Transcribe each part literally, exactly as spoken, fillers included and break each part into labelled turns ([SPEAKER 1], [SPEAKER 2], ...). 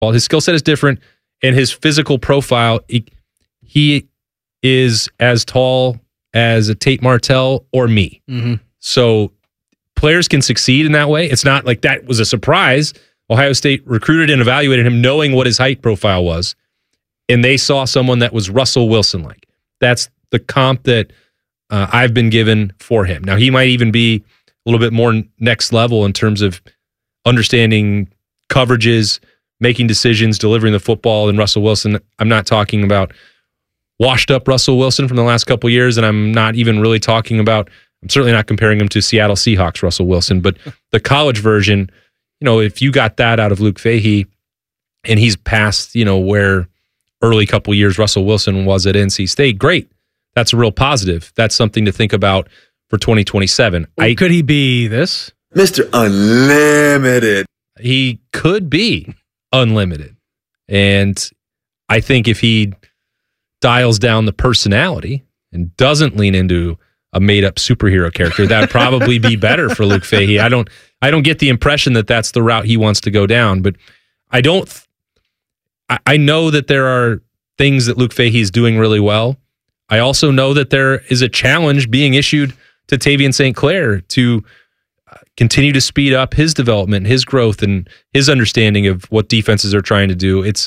[SPEAKER 1] Well, his skill set is different, and his physical profile, he, he is as tall as a Tate Martell or me.
[SPEAKER 2] Mm-hmm.
[SPEAKER 1] So players can succeed in that way. It's not like that was a surprise. Ohio State recruited and evaluated him knowing what his height profile was, and they saw someone that was Russell Wilson-like. That's the comp that uh, I've been given for him. Now, he might even be a little bit more next level in terms of understanding coverages, making decisions, delivering the football than Russell Wilson. I'm not talking about washed-up Russell Wilson from the last couple of years, and I'm not even really talking about, I'm certainly not comparing him to Seattle Seahawks Russell Wilson, but the college version, you know, if you got that out of Luke Fahey and he's past, you know, where early couple years Russell Wilson was at N C State, great. That's a real positive. That's something to think about for twenty twenty-seven. I,
[SPEAKER 2] could he be this?
[SPEAKER 3] Mister Unlimited.
[SPEAKER 1] He could be unlimited. And I think if he dials down the personality and doesn't lean into a made-up superhero character, that would probably be better for Luke Fahey. I don't I don't get the impression that that's the route he wants to go down, but I don't I, I know that there are things that Luke Fahey is doing really well. I also know that there is a challenge being issued to Tavian Saint Clair to continue to speed up his development, his growth, and his understanding of what defenses are trying to do. It's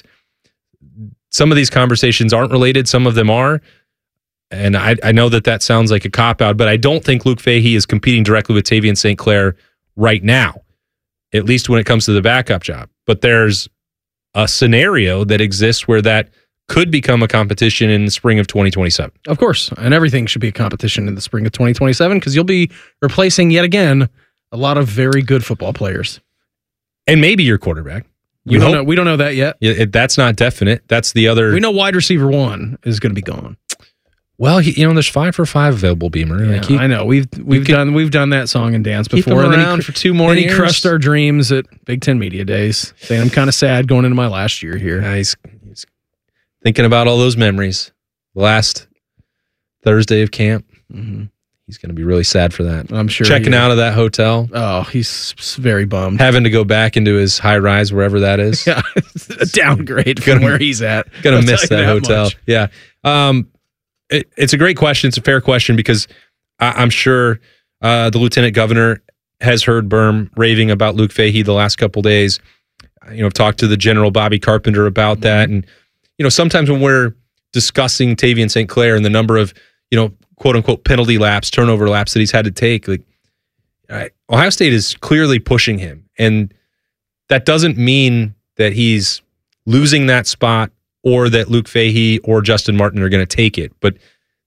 [SPEAKER 1] some of these conversations aren't related, some of them are. And I, I know that that sounds like a cop-out, but I don't think Luke Fahey is competing directly with Tavian Saint Clair right now, at least when it comes to the backup job. But there's a scenario that exists where that could become a competition in the spring of twenty twenty-seven.
[SPEAKER 2] Of course, and everything should be a competition in the spring of twenty twenty-seven because you'll be replacing, yet again, a lot of very good football players.
[SPEAKER 1] And maybe your quarterback.
[SPEAKER 2] We don't know, we don't know that yet.
[SPEAKER 1] It, that's not definite. That's the other...
[SPEAKER 2] We know wide receiver one is going to be gone.
[SPEAKER 1] Well, he, you know, there's five for five available, Beamer.
[SPEAKER 2] Yeah,
[SPEAKER 1] like he,
[SPEAKER 2] I know. We've we've done we've done that song and dance
[SPEAKER 1] keep
[SPEAKER 2] before.
[SPEAKER 1] him
[SPEAKER 2] And
[SPEAKER 1] around
[SPEAKER 2] then he,
[SPEAKER 1] for two more
[SPEAKER 2] and
[SPEAKER 1] years.
[SPEAKER 2] he crushed our dreams at Big Ten Media Days. Saying I'm kind of sad going into my last year here.
[SPEAKER 1] Yeah, he's, he's thinking about all those memories. Last Thursday of camp.
[SPEAKER 2] Mm-hmm.
[SPEAKER 1] He's going to be really sad for that.
[SPEAKER 2] I'm sure.
[SPEAKER 1] Checking out of that hotel.
[SPEAKER 2] Oh, he's very bummed.
[SPEAKER 1] Having to go back into his high rise, wherever that is.
[SPEAKER 2] Yeah, a downgrade from
[SPEAKER 1] Gonna-
[SPEAKER 2] where he's at.
[SPEAKER 1] Gonna
[SPEAKER 2] I'll
[SPEAKER 1] miss
[SPEAKER 2] tell
[SPEAKER 1] that,
[SPEAKER 2] you
[SPEAKER 1] hotel.
[SPEAKER 2] much.
[SPEAKER 1] Yeah. Um, it, it's a great question. It's a fair question because I, I'm sure uh, the lieutenant governor has heard Berm raving about Luke Fahey the last couple days. You know, I've talked to the general Bobby Carpenter about that. And, you know, sometimes when we're discussing Tavian Saint Clair and the number of, you know, quote unquote penalty laps, turnover laps that he's had to take, like, all right, Ohio State is clearly pushing him. And that doesn't mean that he's losing that spot or that Luke Fahey or Justin Martin are going to take it. But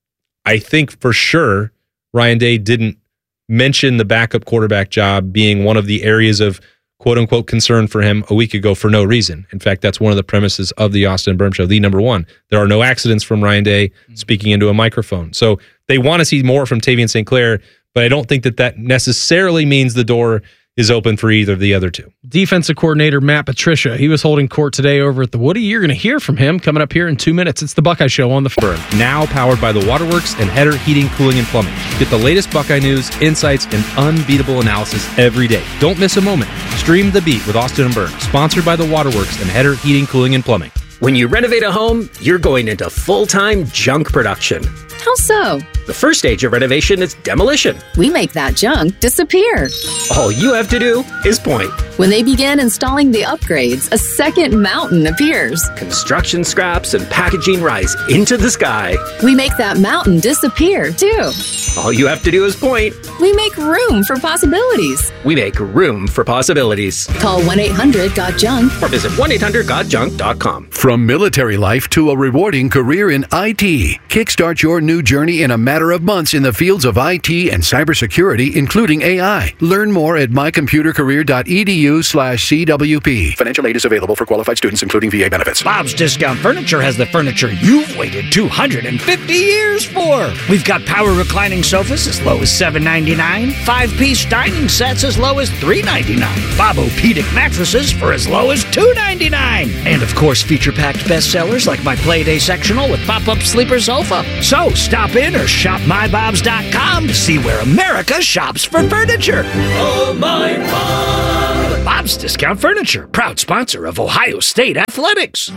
[SPEAKER 1] I think for sure Ryan Day didn't mention the backup quarterback job being one of the areas of quote-unquote concern for him a week ago for no reason. In fact, that's one of the premises of the Austin Berm Show. The number one, there are no accidents from Ryan Day speaking into a microphone. So they want to see more from Tavian Saint Clair, but I don't think that that necessarily means the door is open for either of the other two.
[SPEAKER 2] Defensive coordinator Matt Patricia, he was holding court today over at the Woody. You're going to hear from him coming up here in two minutes. It's the Buckeye Show on the
[SPEAKER 4] Burn, now powered by the Waterworks and Header Heating, Cooling, and Plumbing. Get the latest Buckeye news, insights, and unbeatable analysis every day. Don't miss a moment. Stream The Beat with Austin and Burn, sponsored by the Waterworks and Header Heating, Cooling, and Plumbing.
[SPEAKER 5] When you renovate a home, you're going into full-time junk production.
[SPEAKER 6] How so?
[SPEAKER 5] The first stage of renovation is demolition.
[SPEAKER 6] We make that junk disappear.
[SPEAKER 5] All you have to do is point.
[SPEAKER 6] When they begin installing the upgrades, a second mountain appears.
[SPEAKER 5] Construction scraps and packaging rise into the sky.
[SPEAKER 6] We make that mountain disappear, too.
[SPEAKER 5] All you have to do is point.
[SPEAKER 6] We make room for possibilities.
[SPEAKER 5] We make room for possibilities.
[SPEAKER 6] Call one eight hundred got junk
[SPEAKER 5] or visit one eight hundred got junk dot com.
[SPEAKER 7] From military life to a rewarding career in I T, kickstart your new journey in a matter of months in the fields of I T and cybersecurity, including A I. Learn more at my computer career dot e d u slash c w p. Financial aid is available for qualified students, including V A benefits.
[SPEAKER 8] Bob's Discount Furniture has the furniture you've waited two hundred fifty years for. We've got power reclining sofas as low as seven ninety-nine, five-piece dining sets as low as three ninety-nine, Bob-O-Pedic mattresses for as low as two ninety-nine, and of course feature-packed bestsellers like my Playday sectional with pop-up sleeper sofa. So stop in or shop my bobs dot com to see where America shops for furniture.
[SPEAKER 9] Oh, my Bob!
[SPEAKER 8] Bob's Loves Discount Furniture, proud sponsor of Ohio State Athletics.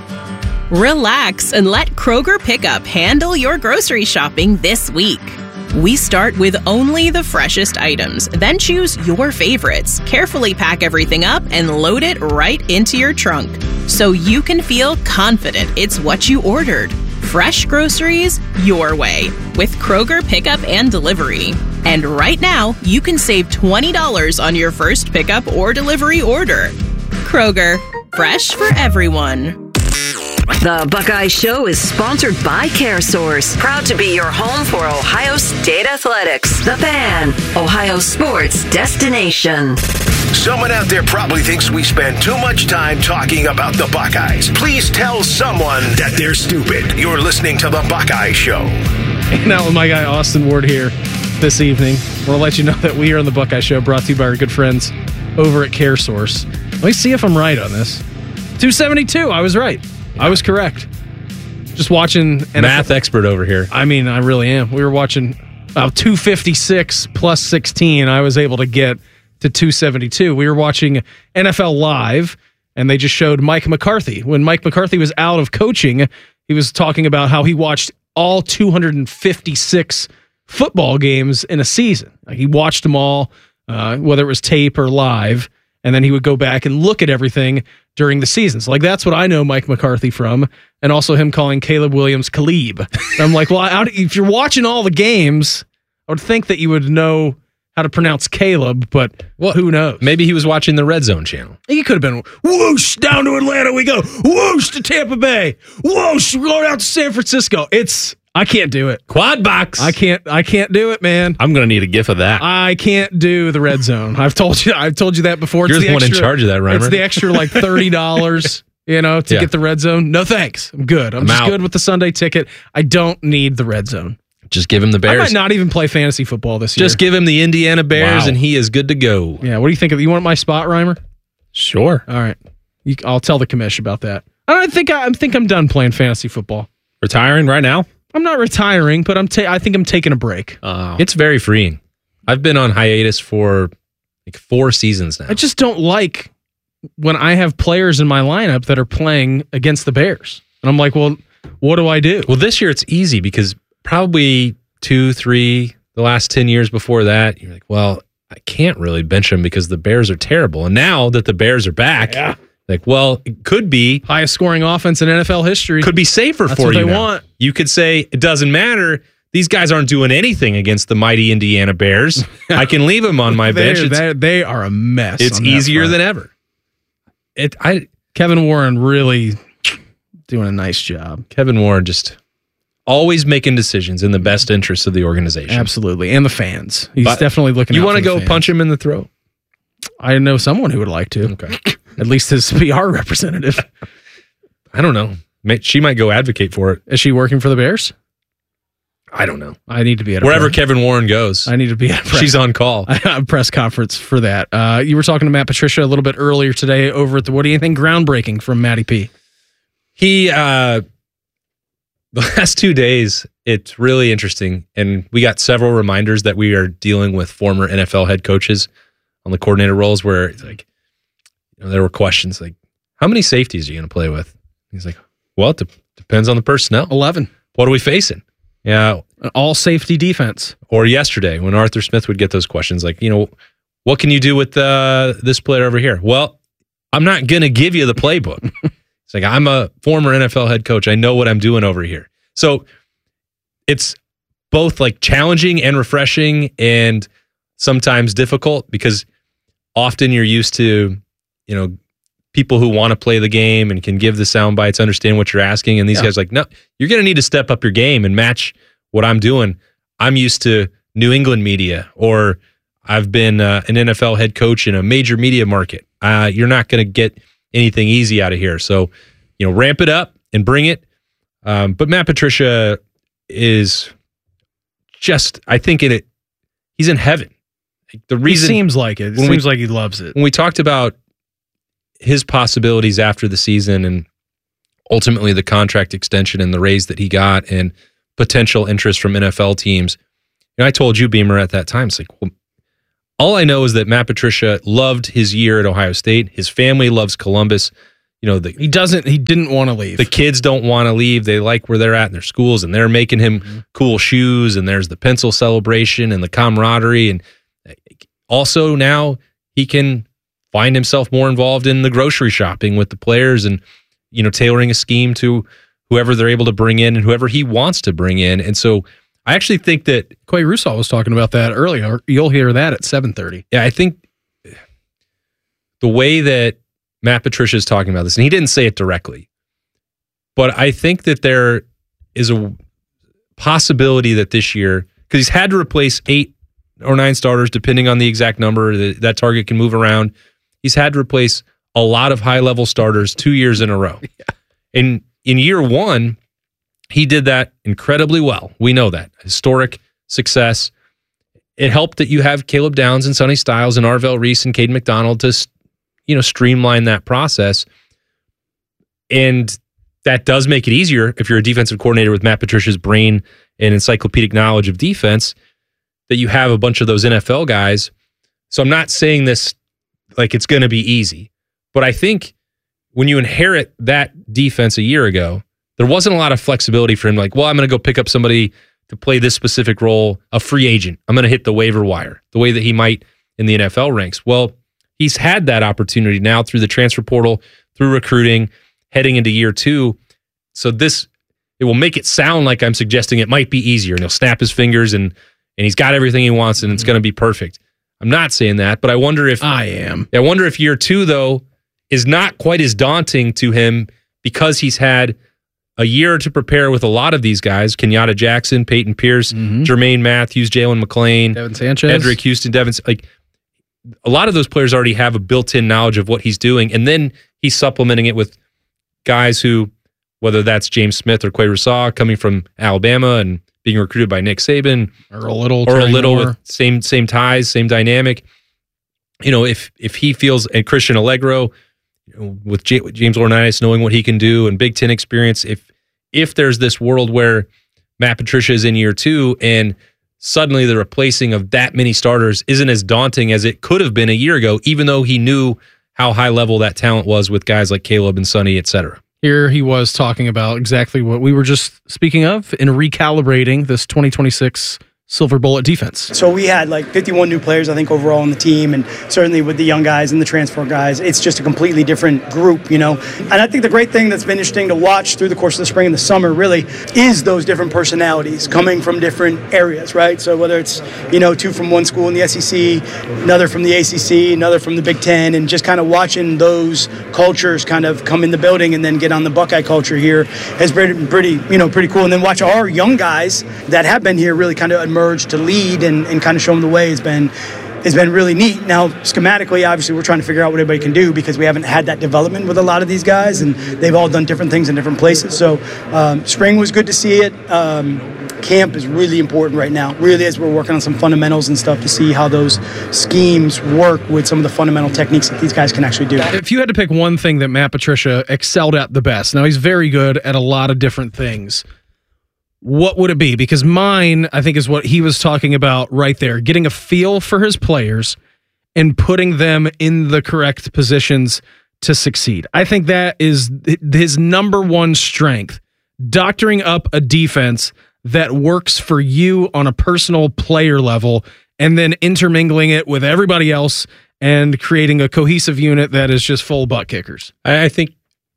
[SPEAKER 9] Relax and let Kroger Pickup handle your grocery shopping this week. We start with only the freshest items, then choose your favorites, carefully pack everything up, and load it right into your trunk so you can feel confident it's what you ordered. Fresh groceries your way with Kroger Pickup and Delivery. And right now, you can save twenty dollars on your first pickup or delivery order. Kroger, fresh for everyone.
[SPEAKER 10] The Buckeye Show is sponsored by CareSource, proud to be your home for Ohio State Athletics. The Fan, Ohio sports destination.
[SPEAKER 11] Someone out there probably thinks we spend too much time talking about the Buckeyes. Please tell someone that they're stupid. You're listening to the Buckeye Show.
[SPEAKER 2] And out with my guy Austin Ward here this evening. We'll let you know that we are on the Buckeye Show, brought to you by our good friends over at CareSource. Let me see if I'm right on this. two seventy-two, I was right. I was correct. Just watching N F L.
[SPEAKER 1] Math expert over here.
[SPEAKER 2] I mean, I really am. We were watching about two fifty-six plus sixteen. I was able to get to two seventy-two. We were watching N F L Live, and they just showed Mike McCarthy. When Mike McCarthy was out of coaching, he was talking about how he watched all two hundred fifty-six football games in a season. Like, he watched them all, uh, whether it was tape or live, and then he would go back and look at everything during the seasons. Like, that's what I know Mike McCarthy from, and also him calling Caleb Williams Caleb. And I'm like, well, how do, if you're watching all the games, I would think that you would know how to pronounce Caleb, but well, who knows?
[SPEAKER 1] Maybe he was watching the Red Zone channel.
[SPEAKER 2] He could have been, whoosh, down to Atlanta we go, whoosh to Tampa Bay, whoosh, we're going out to San Francisco. It's, I can't do it.
[SPEAKER 1] Quad box.
[SPEAKER 2] I can't, I can't do it, man.
[SPEAKER 1] I'm going to need a gif of that.
[SPEAKER 2] I can't do the Red Zone. I've told you, I've told you that before. It's
[SPEAKER 1] You're the,
[SPEAKER 2] the
[SPEAKER 1] one
[SPEAKER 2] extra,
[SPEAKER 1] in charge of that, right?
[SPEAKER 2] It's the extra like thirty dollars, you know, to
[SPEAKER 1] yeah.
[SPEAKER 2] get the Red Zone. No thanks. I'm good. I'm,
[SPEAKER 1] I'm
[SPEAKER 2] just
[SPEAKER 1] out.
[SPEAKER 2] good with the Sunday ticket. I don't need the Red Zone.
[SPEAKER 1] Just give him the Bears.
[SPEAKER 2] I might not even play fantasy football this year.
[SPEAKER 1] Just give him the Indiana Bears,
[SPEAKER 2] Wow.
[SPEAKER 1] and he is good to go.
[SPEAKER 2] Yeah. What do you think of? You want my spot, Reimer?
[SPEAKER 1] Sure.
[SPEAKER 2] All right. You, I'll tell the commish about that. I don't think I, I think I'm done playing fantasy football.
[SPEAKER 1] Retiring right now?
[SPEAKER 2] I'm not retiring, but I'm. Ta- I think I'm taking a break.
[SPEAKER 1] Oh. It's very freeing. I've been on hiatus for like four seasons now.
[SPEAKER 2] I just don't like when I have players in my lineup that are playing against the Bears, and I'm like, well, what do I do?
[SPEAKER 1] Well, this year it's easy because probably two, three, the last ten years before that, you're like, well, I can't really bench them because the Bears are terrible. And now that the Bears are back,
[SPEAKER 2] Yeah.
[SPEAKER 1] like, well, it could be
[SPEAKER 2] Highest scoring offense in N F L history.
[SPEAKER 1] could be safer
[SPEAKER 2] That's
[SPEAKER 1] for
[SPEAKER 2] what
[SPEAKER 1] you
[SPEAKER 2] they
[SPEAKER 1] now.
[SPEAKER 2] want.
[SPEAKER 1] You could say it doesn't matter. These guys aren't doing anything against the mighty Indiana Bears. I can leave them on my bench.
[SPEAKER 2] They're-
[SPEAKER 1] It's,
[SPEAKER 2] they're- they are a mess.
[SPEAKER 1] it's
[SPEAKER 2] on that
[SPEAKER 1] easier
[SPEAKER 2] front.
[SPEAKER 1] than ever. It. I
[SPEAKER 2] Kevin Warren really doing a nice job.
[SPEAKER 1] Kevin Warren just always making decisions in the best interests of the organization.
[SPEAKER 2] Absolutely, and the fans. He's
[SPEAKER 1] But
[SPEAKER 2] definitely looking.
[SPEAKER 1] You
[SPEAKER 2] want to
[SPEAKER 1] go punch him in the throat?
[SPEAKER 2] I know someone who would like to.
[SPEAKER 1] Okay.
[SPEAKER 2] At least his P R representative.
[SPEAKER 1] I don't know. May- She might go advocate for it.
[SPEAKER 2] Is she working for the Bears?
[SPEAKER 1] I don't know.
[SPEAKER 2] I need to be at a
[SPEAKER 1] Wherever
[SPEAKER 2] press,
[SPEAKER 1] Kevin Warren goes,
[SPEAKER 2] I need to be at a press,
[SPEAKER 1] she's on call.
[SPEAKER 2] a press conference for that. Uh, you were talking to Matt Patricia a little bit earlier today over at the. What do you think? Groundbreaking from Matty P.
[SPEAKER 1] He, uh, the last two days, it's really interesting. And we got several reminders that we are dealing with former N F L head coaches on the coordinator roles where it's like, you know, there were questions like, how many safeties are you going to play with? He's like, well, it de- depends on the personnel.
[SPEAKER 2] Eleven.
[SPEAKER 1] What are we facing? Yeah.
[SPEAKER 2] An all safety defense.
[SPEAKER 1] Or yesterday when Arthur Smith would get those questions like, you know, what can you do with uh, this player over here? Well, I'm not going to give you the playbook. It's like, I'm a former N F L head coach. I know what I'm doing over here. So it's both like challenging and refreshing and sometimes difficult because often you're used to, you know, people who want to play the game and can give the sound bites, understand what you're asking. And these
[SPEAKER 2] Yeah.
[SPEAKER 1] guys are like, no, you're going to need to step up your game and match what I'm doing. I'm used to New England media, or I've been uh, an N F L head coach in a major media market. Uh, you're not going to get anything easy out of here. So, you know, ramp it up and bring it. Um, but Matt Patricia is just, I think in it, he's in heaven. The reason
[SPEAKER 2] He seems like it. It
[SPEAKER 1] when
[SPEAKER 2] seems
[SPEAKER 1] we-
[SPEAKER 2] like he loves it.
[SPEAKER 1] when we talked about his possibilities after the season and ultimately the contract extension and the raise that he got and potential interest from N F L teams, you know, I told you, Beamer, at that time, it's like, well, all I know is that Matt Patricia loved his year at Ohio State. His family loves Columbus. You know, the,
[SPEAKER 2] he doesn't. He didn't want to leave.
[SPEAKER 1] The kids don't want to leave. They like where they're at in their schools, and they're making him mm-hmm. cool shoes. And there's the pencil celebration and the camaraderie. And also now he can find himself more involved in the grocery shopping with the players, and you know, tailoring a scheme to whoever they're able to bring in and whoever he wants to bring in. And so I actually think that
[SPEAKER 2] Quay Russaw was talking about that earlier. You'll hear that at seven thirty.
[SPEAKER 1] Yeah, I think the way that Matt Patricia is talking about this, and he didn't say it directly, but I think that there is a possibility that this year, because he's had to replace eight or nine starters, depending on the exact number, that, that target can move around. He's had to replace a lot of high-level starters two years in a row. Yeah. And in year one, he did that incredibly well. We know that. Historic success. It helped that you have Caleb Downs and Sonny Styles and Arvell Reese and Caden McDonald to, you know, streamline that process. And that does make it easier if you're a defensive coordinator with Matt Patricia's brain and encyclopedic knowledge of defense, that you have a bunch of those N F L guys. So I'm not saying this like it's going to be easy, but I think when you inherit that defense a year ago, there wasn't a lot of flexibility for him. Like, well, I'm going to go pick up somebody to play this specific role, a free agent. I'm going to hit the waiver wire the way that he might in the N F L ranks. Well, he's had that opportunity now through the transfer portal, through recruiting, heading into year two. So this, it will make it sound like I'm suggesting it might be easier, and he'll snap his fingers and and he's got everything he wants and it's going to be perfect. I'm not saying that, but I wonder if
[SPEAKER 2] I am.
[SPEAKER 1] I wonder if year two, though, is not quite as daunting to him because he's had a year to prepare with a lot of these guys: Kenyatta Jackson, Peyton Pierce, mm-hmm. Jermaine Matthews, Jalen McClain,
[SPEAKER 2] Devin Sanchez,
[SPEAKER 1] Edric Houston, Devin. Like, a lot of those players already have a built-in knowledge of what he's doing, and then he's supplementing it with guys who, whether that's James Smith or Quay Russaw coming from Alabama and being recruited by Nick Saban,
[SPEAKER 2] or a little,
[SPEAKER 1] or a little with same same ties, same dynamic. You know, if if he feels, and Christian Allegro, you know, with J, James Laurinaitis knowing what he can do and Big Ten experience, if if there's this world where Matt Patricia is in year two and suddenly the replacing of that many starters isn't as daunting as it could have been a year ago, even though he knew how high level that talent was with guys like Caleb and Sonny, et cetera.
[SPEAKER 2] Here he was talking about exactly what we were just speaking of in recalibrating this twenty twenty-six Silver Bullet defense.
[SPEAKER 12] So we had like fifty-one new players, I think, overall on the team, and certainly with the young guys and the transfer guys, it's just a completely different group, you know. And I think the great thing that's been interesting to watch through the course of the spring and the summer really is those different personalities coming from different areas, right? So whether it's, you know, two from one school in the S E C, another from the A C C, another from the Big Ten, and just kind of watching those cultures kind of come in the building and then get on the Buckeye culture here has been pretty, you know, pretty cool. And then watch our young guys that have been here really kind of emerge to lead and, and kind of show them the way has been has been really neat. Now, schematically, obviously, we're trying to figure out what everybody can do because we haven't had that development with a lot of these guys, and they've all done different things in different places. So um, spring was good to see it. Um, camp is really important right now, really, as we're working on some fundamentals and stuff to see how those schemes work with some of the fundamental techniques that these guys can actually do.
[SPEAKER 2] If you had to pick one thing that Matt Patricia excelled at the best, now he's very good at a lot of different things, what would it be? Because mine, I think, is what he was talking about right there, getting a feel for his players and putting them in the correct positions to succeed. I think that is his number one strength, doctoring up a defense that works for you on a personal player level and then intermingling it with everybody else and creating a cohesive unit that is just full butt kickers.
[SPEAKER 1] I think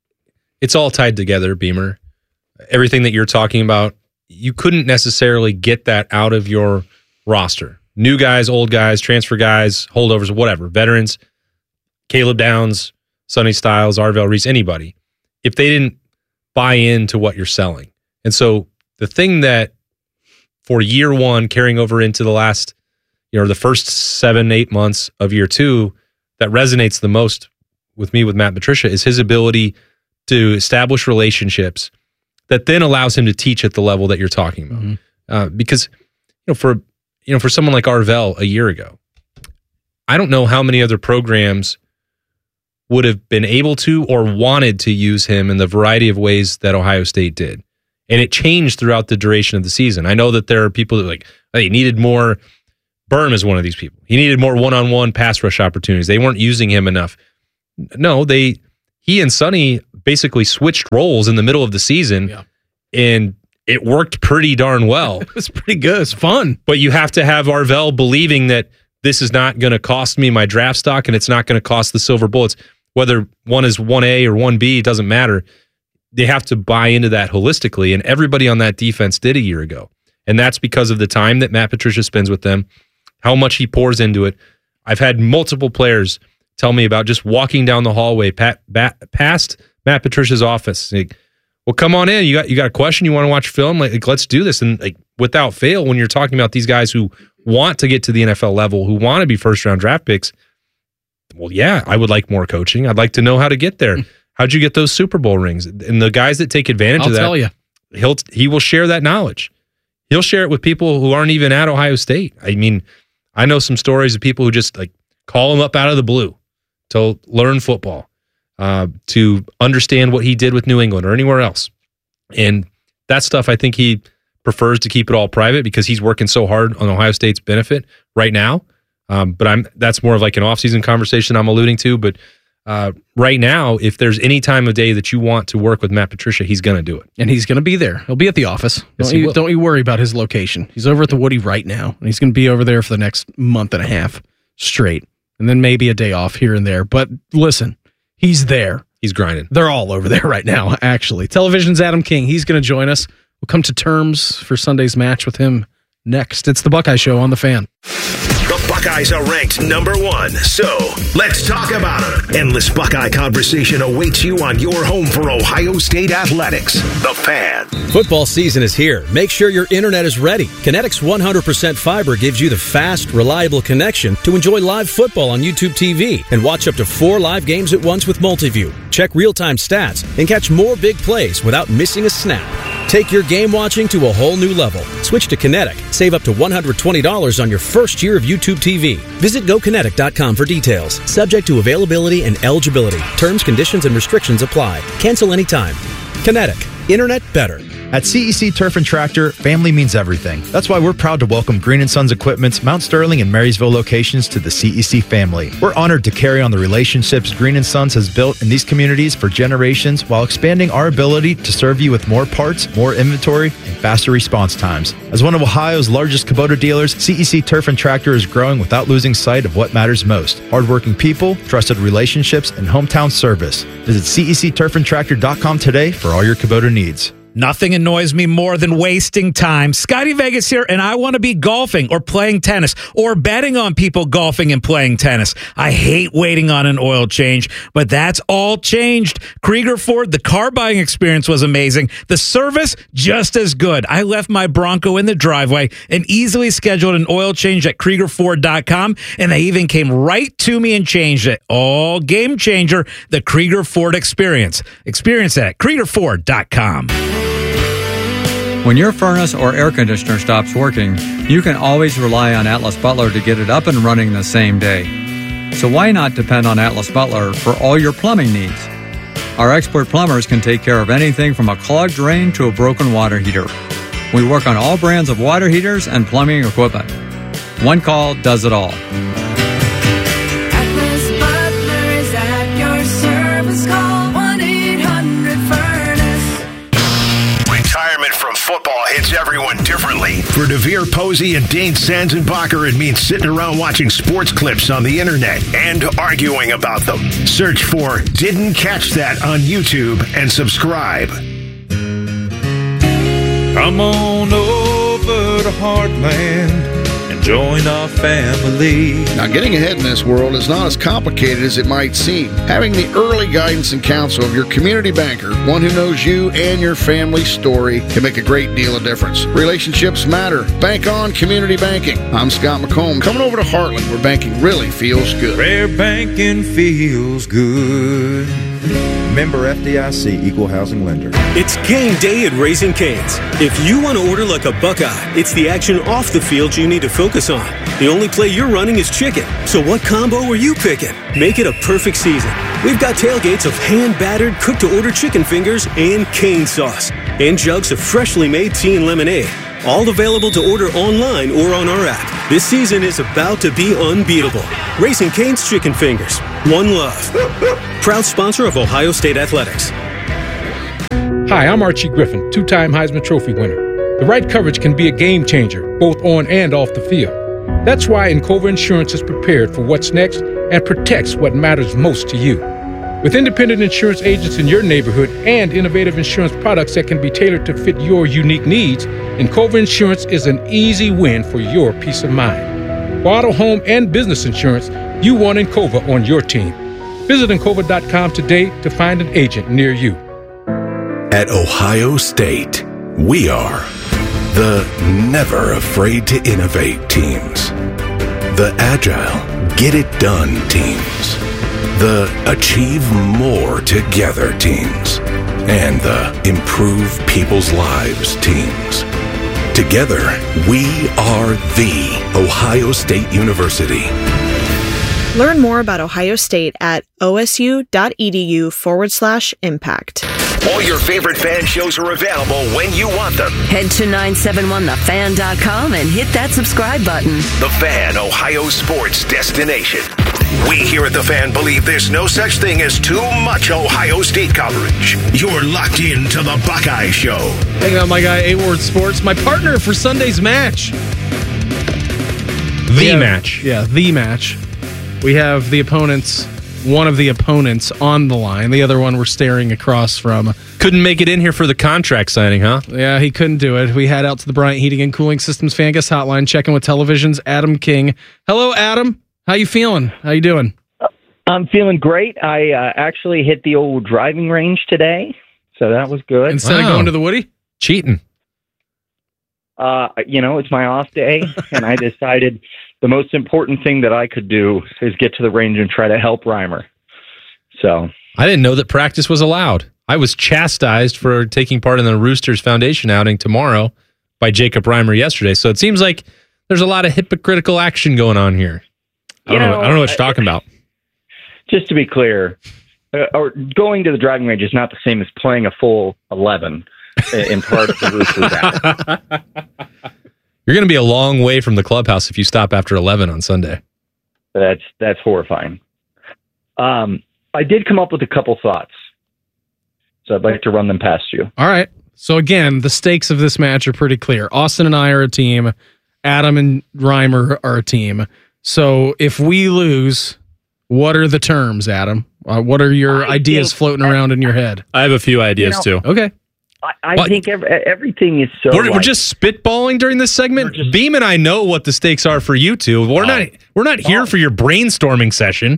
[SPEAKER 1] it's all tied together, Beamer. Everything that you're talking about, you couldn't necessarily get that out of your roster. New guys, old guys, transfer guys, holdovers, whatever, veterans, Caleb Downs, Sonny Styles, Arvell Reese, anybody, if they didn't buy into what you're selling. And so the thing that for year one carrying over into the last, you know, the first seven, eight months of year two that resonates the most with me with Matt Patricia is his ability to establish relationships that then allows him to teach at the level that you're talking about. Mm-hmm. Uh, because, you know, for you know, for someone like Arvell a year ago, I don't know how many other programs would have been able to or wanted to use him in the variety of ways that Ohio State did. And it changed throughout the duration of the season. I know that there are people that like, hey, needed more Berm is one of these people. He needed more one-on-one pass rush opportunities. They weren't using him enough. No, they he and Sonny basically switched roles in the middle of the season, yeah. and it worked pretty darn well.
[SPEAKER 2] It was pretty good. It's fun.
[SPEAKER 1] But you have to have Arvell believing that this is not going to cost me my draft stock and it's not going to cost the Silver Bullets. Whether one is one A or one B, it doesn't matter. They have to buy into that holistically, and everybody on that defense did a year ago. And that's because of the time that Matt Patricia spends with them, how much he pours into it. I've had multiple players tell me about just walking down the hallway pat, bat, past Matt Patricia's office. Like, well, come on in. You got you got a question? You want to watch film? Like, like, let's do this. And like without fail, when you're talking about these guys who want to get to the N F L level, who want to be first round draft picks, well, yeah, I would like more coaching. I'd like to know how to get there. How'd you get those Super Bowl rings? And the guys that take advantage
[SPEAKER 2] I'll
[SPEAKER 1] of that,
[SPEAKER 2] tell you.
[SPEAKER 1] he'll he will share that knowledge. He'll share it with people who aren't even at Ohio State. I mean, I know some stories of people who just like call him up out of the blue to learn football, uh, to understand what he did with New England or anywhere else. And that stuff, I think he prefers to keep it all private because he's working so hard on Ohio State's benefit right now. Um, but I'm that's more of like an off-season conversation I'm alluding to. But uh, right now, if there's any time of day that you want to work with Matt Patricia, he's going to do it.
[SPEAKER 2] And he's going to be there. He'll be at the office.
[SPEAKER 1] Yes,
[SPEAKER 2] don't,
[SPEAKER 1] he
[SPEAKER 2] you,
[SPEAKER 1] will.
[SPEAKER 2] don't you worry about his location. He's over at the Woody right now. And he's going to be over there for the next month and a half straight. And then maybe a day off here and there. But listen, he's there.
[SPEAKER 1] He's grinding.
[SPEAKER 2] They're all over there right now, actually. Television's Adam King. He's going to join us. We'll come to terms for Sunday's match with him next. It's the Buckeye Show on The Fan.
[SPEAKER 11] The Buckeyes are ranked number one, so let's talk about them. Endless Buckeye conversation awaits you on your home for Ohio State athletics. The Fan.
[SPEAKER 13] Football season is here. Make sure your internet is ready. Kinetic's one hundred percent fiber gives you the fast, reliable connection to enjoy live football on YouTube T V and watch up to four live games at once with Multiview. Check real-time stats and catch more big plays without missing a snap. Take your game watching to a whole new level. Switch to Kinetic. Save up to one hundred twenty dollars on your first year of YouTube T V. Visit go kinetic dot com for details. Subject to availability and eligibility. Terms, conditions, and restrictions apply. Cancel anytime. Kinetic. Internet better.
[SPEAKER 14] At C E C Turf and Tractor, family means everything. That's why we're proud to welcome Green and Sons Equipment's Mount Sterling and Marysville locations to the C E C family. We're honored to carry on the relationships Green and Sons has built in these communities for generations while expanding our ability to serve you with more parts, more inventory, and faster response times. As one of Ohio's largest Kubota dealers, C E C Turf and Tractor is growing without losing sight of what matters most: hardworking people, trusted relationships, and hometown service. Visit C E C turf and tractor dot com today for all your Kubota needs.
[SPEAKER 15] Nothing annoys me more than wasting time. Scotty Vegas here, and I want to be golfing or playing tennis or betting on people golfing and playing tennis. I hate waiting on an oil change, but that's all changed. Krieger Ford, the car buying experience was amazing. The service, just as good. I left my Bronco in the driveway and easily scheduled an oil change at Krieger Ford dot com, and they even came right to me and changed it. All game changer, the Krieger Ford experience. Experience that at Krieger Ford dot com.
[SPEAKER 16] When your furnace or air conditioner stops working, you can always rely on Atlas Butler to get it up and running the same day. So why not depend on Atlas Butler for all your plumbing needs? Our expert plumbers can take care of anything from a clogged drain to a broken water heater. We work on all brands of water heaters and plumbing equipment. One call does it all.
[SPEAKER 17] Atlas Butler is at your service. Call one eight hundred furnace.
[SPEAKER 11] Retirement from football hits everyone differently. For DeVere Posey and Dane Sanzenbacher, it means sitting around watching sports clips on the internet and arguing about them. Search for Didn't Catch That on YouTube and subscribe.
[SPEAKER 18] Come on over to Heartland and join our family.
[SPEAKER 19] Now, getting ahead in this world is not as complicated as it might seem. Having the early guidance and counsel of your community banker, one who knows you and your family's story, can make a great deal of difference. Relationships matter. Bank on community banking. I'm Scott McComb, coming over to Heartland, where banking really feels good.
[SPEAKER 18] Rare banking feels good.
[SPEAKER 20] Member F D I C, Equal Housing Lender.
[SPEAKER 21] It's game day at Raising Cane's. If you want to order like a Buckeye, it's the action off the field you need to focus on. The only play you're running is chicken. So what combo are you picking? Make it a perfect season. We've got tailgates of hand-battered, cooked-to-order chicken fingers and cane sauce. And jugs of freshly made tea and lemonade. All available to order online or on our app. This season is about to be unbeatable. Raising Cane's Chicken Fingers. One love. Proud sponsor of Ohio State Athletics.
[SPEAKER 3] Hi, I'm Archie Griffin, two-time Heisman Trophy winner. The right coverage can be a game changer, both on and off the field. That's why Encova Insurance is prepared for what's next and protects what matters most to you. With independent insurance agents in your neighborhood and innovative insurance products that can be tailored to fit your unique needs, Encova Insurance is an easy win for your peace of mind. For auto, home, and business insurance, you want Encova on your team. Visit Encova dot com today to find an agent near you.
[SPEAKER 22] At Ohio State, we are the never afraid to innovate teams. The agile, get it done teams. The achieve more together teams. And the improve people's lives teams. Together, we are the Ohio State University.
[SPEAKER 23] Learn more about Ohio State at osu.edu forward slash impact.
[SPEAKER 11] All your favorite fan shows are available when you want them.
[SPEAKER 10] Head to nine seven one the fan dot com and hit that subscribe button.
[SPEAKER 11] The Fan, Ohio sports destination. We here at The Fan believe there's no such thing as too much Ohio State coverage. You're locked into the Buckeye Show.
[SPEAKER 2] Hanging out with my guy, A-Ward Sports, my partner for Sunday's match.
[SPEAKER 1] The
[SPEAKER 2] have,
[SPEAKER 1] match.
[SPEAKER 2] Yeah, the match. We have the opponents, one of the opponents on the line. The other one we're staring across from.
[SPEAKER 1] Couldn't make it in here for the contract signing, huh?
[SPEAKER 2] Yeah, he couldn't do it. We head out to the Bryant Heating and Cooling Systems Fan Guest Hotline, checking with television's Adam King. Hello, Adam. How you feeling? How you doing?
[SPEAKER 24] I'm feeling great. I uh, actually hit the old driving range today, so that was good.
[SPEAKER 2] Instead wow. of going to the Woody?
[SPEAKER 1] Cheating.
[SPEAKER 24] Uh, you know, it's my off day, and I decided the most important thing that I could do is get to the range and try to help Reimer. So
[SPEAKER 1] I didn't know that practice was allowed. I was chastised for taking part in the Roosters Foundation outing tomorrow by Jacob Reimer yesterday. So it seems like there's a lot of hypocritical action going on here. I don't,
[SPEAKER 24] You
[SPEAKER 1] know,
[SPEAKER 24] know,
[SPEAKER 1] I don't know what you're talking about.
[SPEAKER 24] Just to be clear, uh, or going to the driving range is not the same as playing a full eleven in part of the Roosters outing.
[SPEAKER 1] You're going to be a long way from the clubhouse if you stop after eleven on Sunday.
[SPEAKER 24] That's that's horrifying. Um, I did come up with a couple thoughts, so I'd like to run them past you.
[SPEAKER 2] All right. So again, the stakes of this match are pretty clear. Austin and I are a team. Adam and Reimer are a team. So if we lose, what are the terms, Adam? Uh, what are your I ideas floating around in your head?
[SPEAKER 1] I have a few ideas
[SPEAKER 24] You know,
[SPEAKER 1] too.
[SPEAKER 2] Okay.
[SPEAKER 24] I, I
[SPEAKER 1] Well,
[SPEAKER 24] think every, everything is so.
[SPEAKER 1] We're, we're
[SPEAKER 24] like-
[SPEAKER 1] just spitballing during this segment. Beam and I know what the stakes are for you two. We're not. We're not here for your brainstorming session.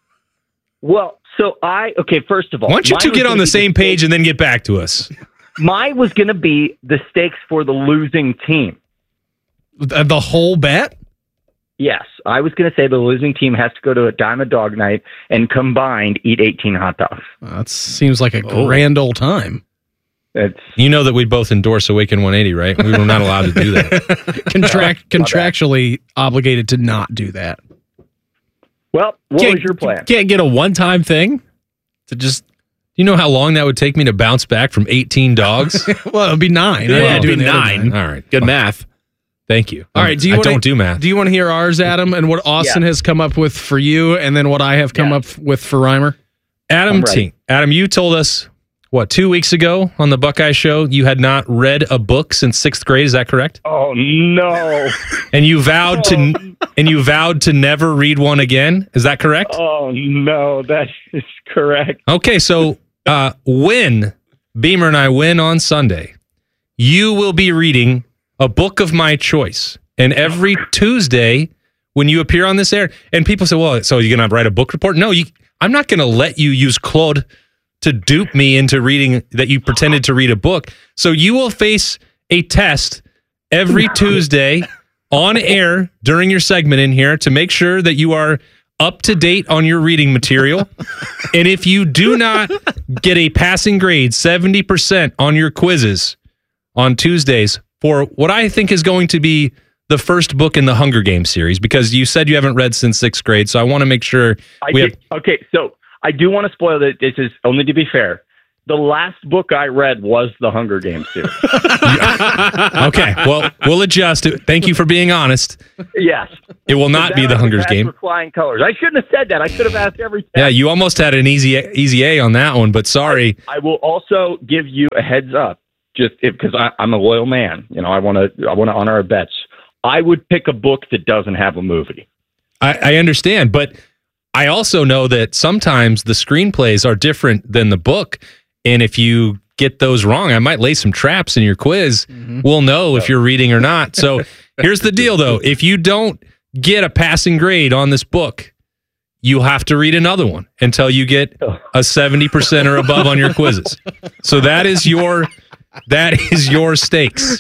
[SPEAKER 24] well. So I okay. First of all,
[SPEAKER 1] Why don't you
[SPEAKER 24] mine
[SPEAKER 1] two
[SPEAKER 24] was
[SPEAKER 1] get
[SPEAKER 24] gonna
[SPEAKER 1] on the
[SPEAKER 24] be
[SPEAKER 1] same page and then get back to us?
[SPEAKER 24] Mine was going to be the stakes for the losing team.
[SPEAKER 2] The, the whole bet?
[SPEAKER 24] Yes, I was going to say the losing team has to go to a Diamond Dog Night and combined eat eighteen hot dogs.
[SPEAKER 2] That seems like a
[SPEAKER 1] Oh.
[SPEAKER 2] grand old time.
[SPEAKER 24] It's
[SPEAKER 1] You know that we both endorse Awaken one eighty, right? We were not allowed to do that.
[SPEAKER 2] Contract contractually obligated to not do that.
[SPEAKER 24] Well, what
[SPEAKER 1] Can't-
[SPEAKER 24] was your plan?
[SPEAKER 1] Can't get a one-time thing to just. You know how long that would take me to bounce back from eighteen dogs?
[SPEAKER 2] Well, it'd be nine.
[SPEAKER 1] Yeah,
[SPEAKER 2] I'd
[SPEAKER 1] it'd
[SPEAKER 2] do
[SPEAKER 1] be
[SPEAKER 2] it the other
[SPEAKER 1] nine.
[SPEAKER 2] nine.
[SPEAKER 1] All right, good math. Thank you.
[SPEAKER 2] All right. Do you
[SPEAKER 1] I
[SPEAKER 2] wanna,
[SPEAKER 1] don't do math.
[SPEAKER 2] Do you want to hear ours, Adam, and what Austin
[SPEAKER 24] Yeah.
[SPEAKER 2] has come up with for you, and then what I have come
[SPEAKER 24] Yeah.
[SPEAKER 2] up with for Reimer?
[SPEAKER 1] Adam
[SPEAKER 24] I'm ready.
[SPEAKER 1] T. Adam, you told us what two weeks ago on the Buckeye Show you had not read a book since sixth grade. Is that correct?
[SPEAKER 24] Oh no!
[SPEAKER 1] And you vowed to and you vowed to never read one again. Is that correct?
[SPEAKER 24] Oh no, that is correct.
[SPEAKER 1] Okay, so uh, when Beamer and I win on Sunday, you will be reading a book of my choice, and every Tuesday when you appear on this air, and people say, "Well, so you're gonna write a book report?" No, you. I'm not going to let you use Claude to dupe me into reading that you pretended to read a book. So you will face a test every Tuesday on air during your segment in here to make sure that you are up to date on your reading material. And if you do not get a passing grade, seventy percent on your quizzes on Tuesdays for what I think is going to be the first book in the Hunger Games series, because you said you haven't read since sixth grade. So I want to make sure
[SPEAKER 24] I
[SPEAKER 1] we
[SPEAKER 24] did,
[SPEAKER 1] have.
[SPEAKER 24] okay, so I do want to spoil that. This is only to be fair. The last book I read was the Hunger Games series.
[SPEAKER 1] Okay, well, we'll adjust it. Thank you for being honest.
[SPEAKER 24] Yes.
[SPEAKER 1] It will not be the Hunger Games.
[SPEAKER 24] With flying colors. I shouldn't have said that. I should have asked every test.
[SPEAKER 1] Yeah, you almost had an easy easy A on that one, but sorry.
[SPEAKER 24] I will also give you a heads up, just because I'm a loyal man. You know, I want to I want to honor our bets. I would pick a book that doesn't have a movie.
[SPEAKER 1] I, I understand, but I also know that sometimes the screenplays are different than the book, and if you get those wrong, I might lay some traps in your quiz. Mm-hmm. We'll know if you're reading or not. So here's the deal, though. If you don't get a passing grade on this book, you have to read another one until you get a seventy percent or above on your quizzes. So that is your that is your stakes.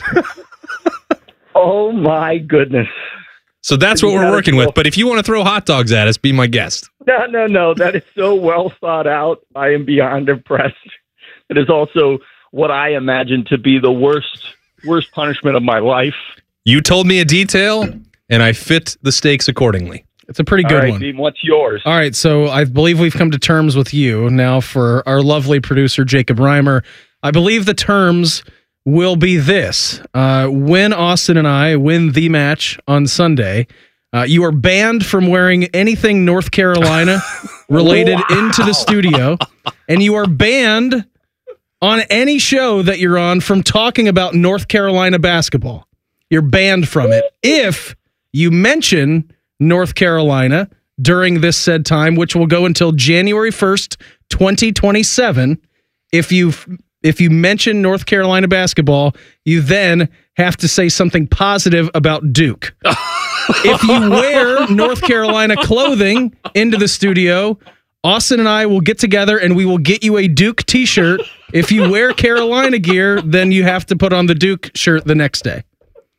[SPEAKER 24] Oh, my goodness.
[SPEAKER 1] So that's what we're working with. But if you want to throw hot dogs at us, be my guest.
[SPEAKER 24] No, no, no. That is so well thought out. I am beyond impressed. It is also what I imagine to be the worst worst punishment of my life.
[SPEAKER 1] You told me a detail, and I fit the stakes accordingly.
[SPEAKER 2] It's a pretty good
[SPEAKER 24] All right,
[SPEAKER 2] one.
[SPEAKER 24] Dean, what's yours?
[SPEAKER 2] All right, so I believe we've come to terms with you now for our lovely producer, Jacob Reimer. I believe the terms will be this. Uh, when Austin and I win the match on Sunday, uh, you are banned from wearing anything North Carolina related
[SPEAKER 24] Wow.
[SPEAKER 2] into the studio, and you are banned on any show that you're on from talking about North Carolina basketball. You're banned from it if you mention North Carolina during this said time, which will go until January first, twenty twenty-seven. If you if you mention North Carolina basketball, you then have to say something positive about Duke. If you wear North Carolina clothing into the studio, Austin and I will get together and we will get you a Duke t-shirt. If you wear Carolina gear, then you have to put on the Duke shirt the next day.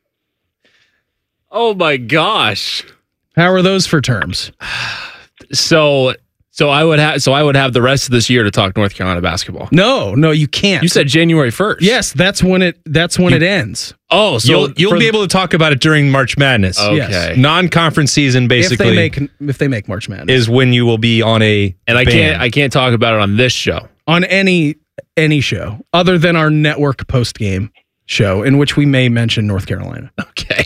[SPEAKER 4] Oh my gosh.
[SPEAKER 2] How are those for terms?
[SPEAKER 4] So so I would have so I would have the rest of this year to talk North Carolina basketball.
[SPEAKER 2] No, no, you can't.
[SPEAKER 4] You said January first.
[SPEAKER 2] Yes, that's when it that's when
[SPEAKER 1] You-
[SPEAKER 2] it ends.
[SPEAKER 4] Oh, so
[SPEAKER 1] you'll you'll
[SPEAKER 4] for-
[SPEAKER 1] be able to talk about it during March Madness.
[SPEAKER 4] Okay.
[SPEAKER 2] Yes.
[SPEAKER 1] Non-conference season, basically,
[SPEAKER 2] if they make if they make March Madness.
[SPEAKER 1] is when you will be on a
[SPEAKER 4] and I
[SPEAKER 1] ban.
[SPEAKER 4] can't I can't talk about it on this show.
[SPEAKER 2] on any any show other than our network post game show in which we may mention North Carolina.
[SPEAKER 4] Okay.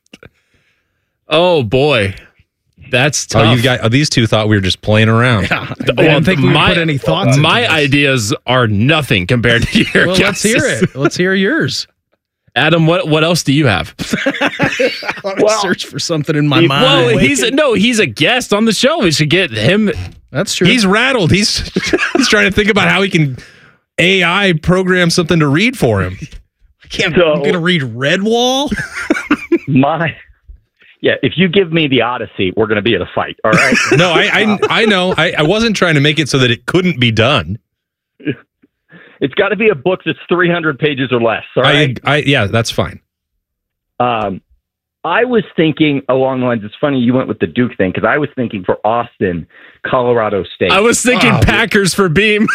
[SPEAKER 4] Oh boy. That's tough.
[SPEAKER 1] Oh, you got oh, these two thought we were just playing around.
[SPEAKER 2] Yeah, I didn't think we would put any thoughts into
[SPEAKER 4] My
[SPEAKER 2] this.
[SPEAKER 4] ideas are nothing compared to your
[SPEAKER 2] Well, let's hear
[SPEAKER 4] guesses.
[SPEAKER 2] it. Let's hear yours.
[SPEAKER 4] Adam, what what else do you have?
[SPEAKER 2] I want to search for something in my
[SPEAKER 4] He-
[SPEAKER 2] mind.
[SPEAKER 4] well, he's a, no, he's a guest on the show. We should get him.
[SPEAKER 2] That's true.
[SPEAKER 1] He's rattled. He's he's trying to think about how he can A I program something to read for him.
[SPEAKER 2] I can't.
[SPEAKER 24] So-
[SPEAKER 2] I'm gonna read Redwall.
[SPEAKER 24] My, yeah. If you give me the Odyssey, we're going to be in a fight. All right.
[SPEAKER 1] No, I I, I know. I, I wasn't trying to make it so that it couldn't be done.
[SPEAKER 24] It's got to be a book that's three hundred pages or less. All right.
[SPEAKER 1] I, I yeah, that's fine.
[SPEAKER 24] Um, I was thinking along the lines. It's funny you went with the Duke thing because I was thinking for Austin, Colorado State.
[SPEAKER 4] I was thinking
[SPEAKER 24] Oh,
[SPEAKER 4] Packers for Beam.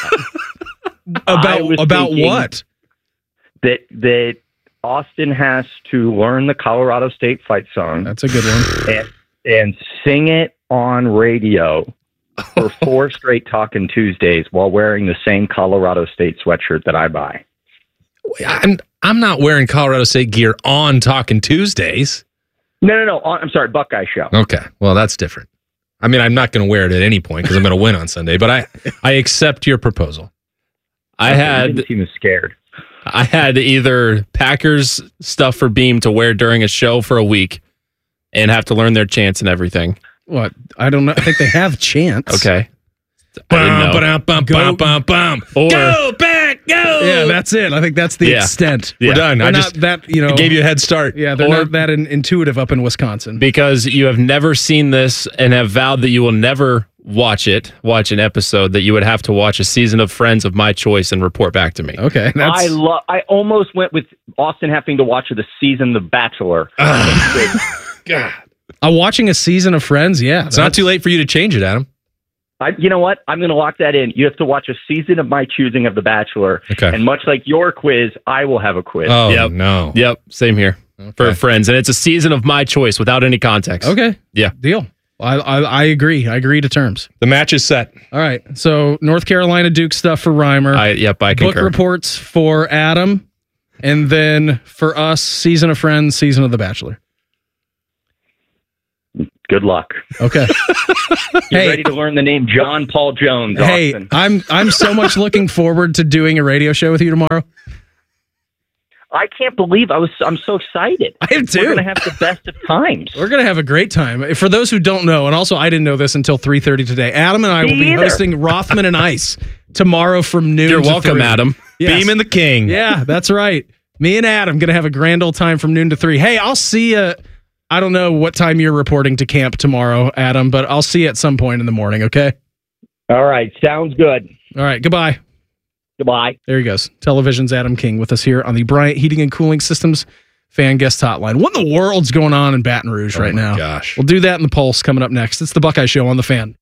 [SPEAKER 24] I
[SPEAKER 2] About
[SPEAKER 24] was
[SPEAKER 2] about
[SPEAKER 24] thinking
[SPEAKER 2] what?
[SPEAKER 24] That that Austin has to learn the Colorado State fight song.
[SPEAKER 2] That's a good one.
[SPEAKER 24] And, and sing it on radio for four straight Talking Tuesdays while wearing the same Colorado State sweatshirt that I buy.
[SPEAKER 1] I'm I'm not wearing Colorado State gear on Talking Tuesdays.
[SPEAKER 24] No, no, no. on- I'm sorry, Buckeye Show.
[SPEAKER 1] Okay, well that's different. I mean, I'm not going to wear it at any point because I'm going to win on Sunday. But I I accept your proposal.
[SPEAKER 4] I
[SPEAKER 24] You
[SPEAKER 4] had
[SPEAKER 24] didn't seem scared.
[SPEAKER 4] I had either Packers stuff for Beam to wear during a show for a week and have to learn their chants and everything.
[SPEAKER 2] What? I don't know. I think they have chants.
[SPEAKER 4] Okay. I didn't know.
[SPEAKER 1] Bum, bum, bum, bum, bum.
[SPEAKER 4] Or
[SPEAKER 1] Go back, go.
[SPEAKER 2] Yeah, that's it. I think that's the
[SPEAKER 4] Yeah.
[SPEAKER 2] extent.
[SPEAKER 1] We're done.
[SPEAKER 2] They're
[SPEAKER 1] I
[SPEAKER 2] not
[SPEAKER 1] just
[SPEAKER 2] that you know.
[SPEAKER 1] gave you a head start.
[SPEAKER 2] Yeah, they're
[SPEAKER 4] Or-
[SPEAKER 2] not that in, intuitive up in Wisconsin.
[SPEAKER 4] because you have never seen this and have vowed that you will never watch it, watch an episode, that you would have to watch a season of Friends of my choice and report back to me.
[SPEAKER 2] Okay, that's
[SPEAKER 24] I love. I almost went with Austin having to watch the season The Bachelor.
[SPEAKER 1] God.
[SPEAKER 2] uh, watching a season of Friends. Yeah,
[SPEAKER 1] It's not too late for you to change it, Adam.
[SPEAKER 24] I, you know what? I'm going to lock that in. You have to watch a season of my choosing of The Bachelor.
[SPEAKER 1] Okay.
[SPEAKER 24] And much like your quiz, I will have a quiz.
[SPEAKER 1] Oh
[SPEAKER 4] Yep.
[SPEAKER 1] no.
[SPEAKER 4] Yep, same here for
[SPEAKER 1] Okay.
[SPEAKER 4] Friends, and it's a season of my choice without any context.
[SPEAKER 2] Okay,
[SPEAKER 4] Yeah.
[SPEAKER 2] deal. I, I I agree. I agree to terms.
[SPEAKER 1] The match is set.
[SPEAKER 2] All right. So North Carolina Duke stuff for Reimer.
[SPEAKER 4] I, yep, I
[SPEAKER 2] Book
[SPEAKER 4] concur.
[SPEAKER 2] reports for Adam, and then for us, season of Friends, season of The Bachelor.
[SPEAKER 24] Good luck.
[SPEAKER 2] Okay.
[SPEAKER 24] Get
[SPEAKER 2] Hey.
[SPEAKER 24] ready to learn the name John Paul Jones.
[SPEAKER 2] Hey,
[SPEAKER 24] Austin.
[SPEAKER 2] I'm I'm so much looking forward to doing a radio show with you tomorrow.
[SPEAKER 24] I can't believe I was. I'm so excited.
[SPEAKER 2] I am too.
[SPEAKER 24] We're gonna have the best of times.
[SPEAKER 2] We're gonna have a great time. For those who don't know, and also I didn't know this until three thirty today. Adam and I
[SPEAKER 24] Me
[SPEAKER 2] will be
[SPEAKER 24] either.
[SPEAKER 2] hosting Rothman and Ice tomorrow from noon.
[SPEAKER 4] You're
[SPEAKER 2] to
[SPEAKER 4] welcome,
[SPEAKER 2] three.
[SPEAKER 4] Adam.
[SPEAKER 2] Yes.
[SPEAKER 1] Beam and the King.
[SPEAKER 2] Yeah, that's right. Me and Adam gonna have a grand old time from noon to three. Hey, I'll see you. I don't know what time you're reporting to camp tomorrow, Adam, but I'll see you at some point in the morning. Okay.
[SPEAKER 24] All right, sounds good.
[SPEAKER 2] All right. Goodbye.
[SPEAKER 24] Goodbye.
[SPEAKER 2] There he goes. Television's Adam King with us here on the Bryant Heating and Cooling Systems fan guest hotline. What in the world's going on in Baton Rouge
[SPEAKER 1] Oh
[SPEAKER 2] right
[SPEAKER 1] my
[SPEAKER 2] now?
[SPEAKER 1] gosh.
[SPEAKER 2] We'll do that in the Pulse coming up next. It's the Buckeye Show on the Fan.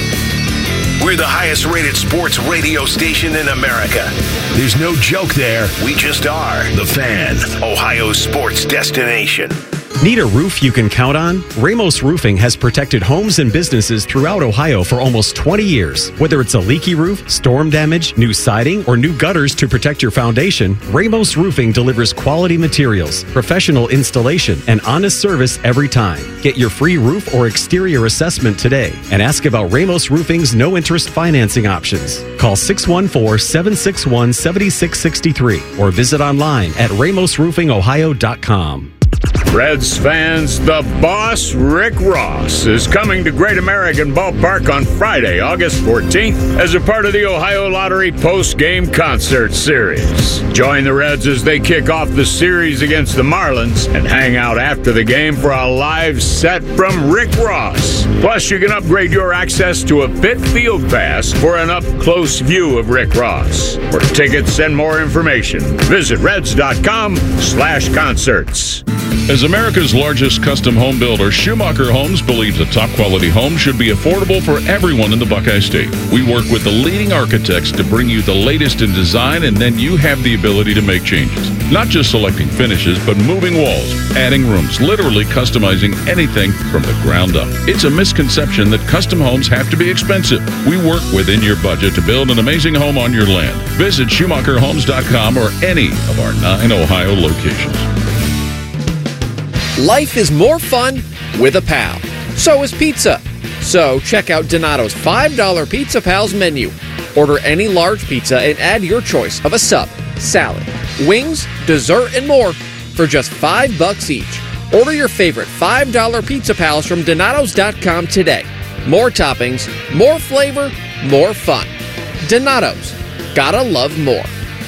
[SPEAKER 11] We're the highest rated sports radio station in America. There's no joke there. We just are. The Fan, Ohio's sports destination.
[SPEAKER 5] Need a roof you can count on? Ramos Roofing has protected homes and businesses throughout Ohio for almost twenty years. Whether it's a leaky roof, storm damage, new siding, or new gutters to protect your foundation, Ramos Roofing delivers quality materials, professional installation, and honest service every time. Get your free roof or exterior assessment today and ask about Ramos Roofing's no-interest financing options. Call six one four, seven six one, seven six six three or visit online at ramos roofing ohio dot com.
[SPEAKER 6] Reds fans, the boss, Rick Ross, is coming to Great American Ballpark on Friday, August fourteenth, as a part of the Ohio Lottery post-game concert series. Join the Reds as they kick off the series against the Marlins and hang out after the game for a live set from Rick Ross. Plus, you can upgrade your access to a Pitt Field Pass for an up-close view of Rick Ross. For tickets and more information, visit reds.com slash concerts.
[SPEAKER 7] As America's largest custom home builder, Schumacher Homes believes a top-quality home should be affordable for everyone in the Buckeye State. We work with the leading architects to bring you the latest in design, and then you have the ability to make changes. Not just selecting finishes, but moving walls, adding rooms, literally customizing anything from the ground up. It's a misconception that custom homes have to be expensive. We work within your budget to build an amazing home on your land. Visit Schumacher Homes dot com or any of our nine Ohio locations.
[SPEAKER 8] Life is more fun with a pal. So is pizza. So check out Donato's five dollar Pizza Pals menu. Order any large pizza and add your choice of a sub, salad, wings, dessert, and more for just five bucks each. Order your favorite five dollar Pizza Pals from Donatos dot com today. More toppings, more flavor, more fun. Donatos. Gotta love more.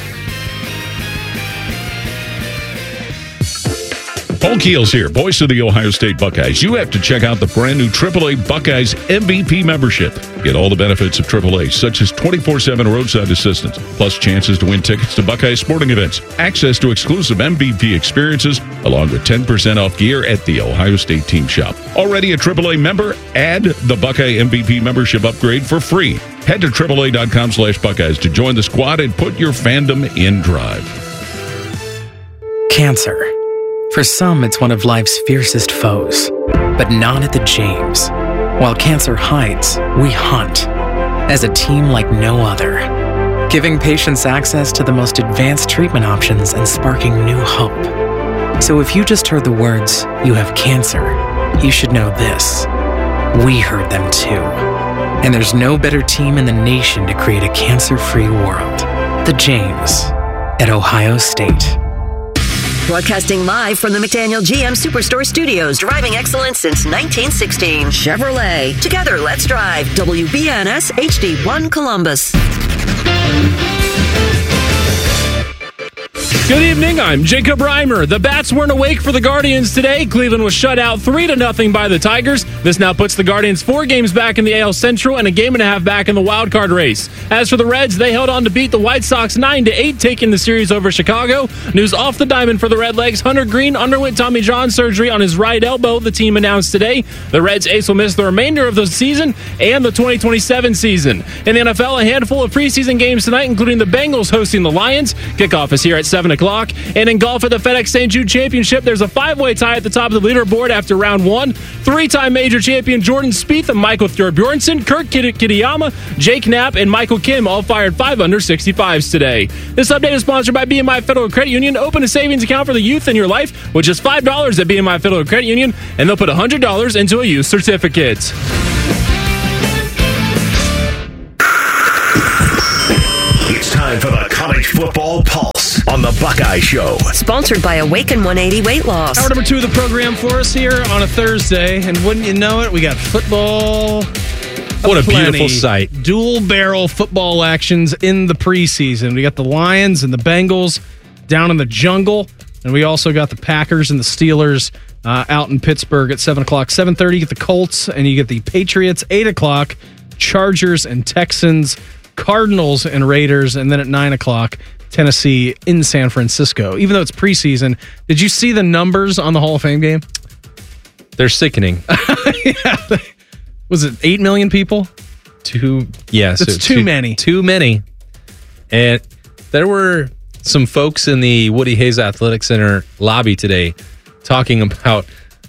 [SPEAKER 7] Paul Keels here, voice of the Ohio State Buckeyes. You have to check out the brand new triple A Buckeyes M V P membership. Get all the benefits of triple A, such as twenty-four seven roadside assistance, plus chances to win tickets to Buckeyes sporting events, access to exclusive M V P experiences, along with ten percent off gear at the Ohio State team shop. Already a triple A member? Add the Buckeye M V P membership upgrade for free. Head to triple A dot com slash Buckeyes to join the squad and put your fandom in drive.
[SPEAKER 25] Cancer. For some, it's one of life's fiercest foes, but not at the James. While cancer hides, we hunt as a team like no other, giving patients access to the most advanced treatment options and sparking new hope. So if you just heard the words, "you have cancer," you should know this. We heard them too. And there's no better team in the nation to create a cancer-free world. The James at Ohio State.
[SPEAKER 10] Broadcasting live from the McDaniel G M Superstore Studios. Driving excellence since nineteen sixteen. Chevrolet. Together, let's drive. W B N S H D one Columbus.
[SPEAKER 4] Good evening, I'm Jacob Reimer. The Bats weren't awake for the Guardians today. Cleveland was shut out three to nothing by the Tigers. This now puts the Guardians four games back in the A L Central and a game and a half back in the wild card race. As for the Reds, they held on to beat the White Sox nine to eight, taking the series over Chicago. News off the diamond for the Redlegs. Hunter Green underwent Tommy John surgery on his right elbow, the team announced today. The Reds ace will miss the remainder of the season and the twenty twenty-seven season. In the N F L, a handful of preseason games tonight, including the Bengals hosting the Lions. Kickoff is here at seven o'clock. o'clock. And in golf at the FedEx Saint Jude Championship, there's a five-way tie at the top of the leaderboard after round one. Three-time major champion Jordan Spieth and Michael Thorbjornsen, Kurt Kitayama, Jake Knapp, and Michael Kim all fired five under sixty-fives today. This update is sponsored by B M I Federal Credit Union. Open a savings account for the youth in your life with just five dollars at B M I Federal Credit Union, and they'll put one hundred dollars into a youth certificate.
[SPEAKER 11] It's time for the College Football Pulse on the Buckeye Show.
[SPEAKER 10] Sponsored by Awaken one eighty Weight Loss.
[SPEAKER 2] Hour number two of the program for us here on a Thursday, and wouldn't you know it, we got football.
[SPEAKER 1] What a
[SPEAKER 2] Plenty.
[SPEAKER 1] beautiful sight.
[SPEAKER 2] Dual barrel football actions in the preseason. We got the Lions and the Bengals down in the jungle, and we also got the Packers and the Steelers uh, out in Pittsburgh at seven o'clock. seven thirty, you get the Colts, and you get the Patriots. eight o'clock, Chargers and Texans, Cardinals and Raiders, and then at nine o'clock, Tennessee in San Francisco. Even though it's preseason, did you see the numbers on the Hall of Fame game?
[SPEAKER 1] They're sickening.
[SPEAKER 2] Yeah. Was it eight million people?
[SPEAKER 1] Too, yes.
[SPEAKER 2] It's too many.
[SPEAKER 1] Too many. And there were some folks in the Woody Hayes Athletic Center lobby today talking about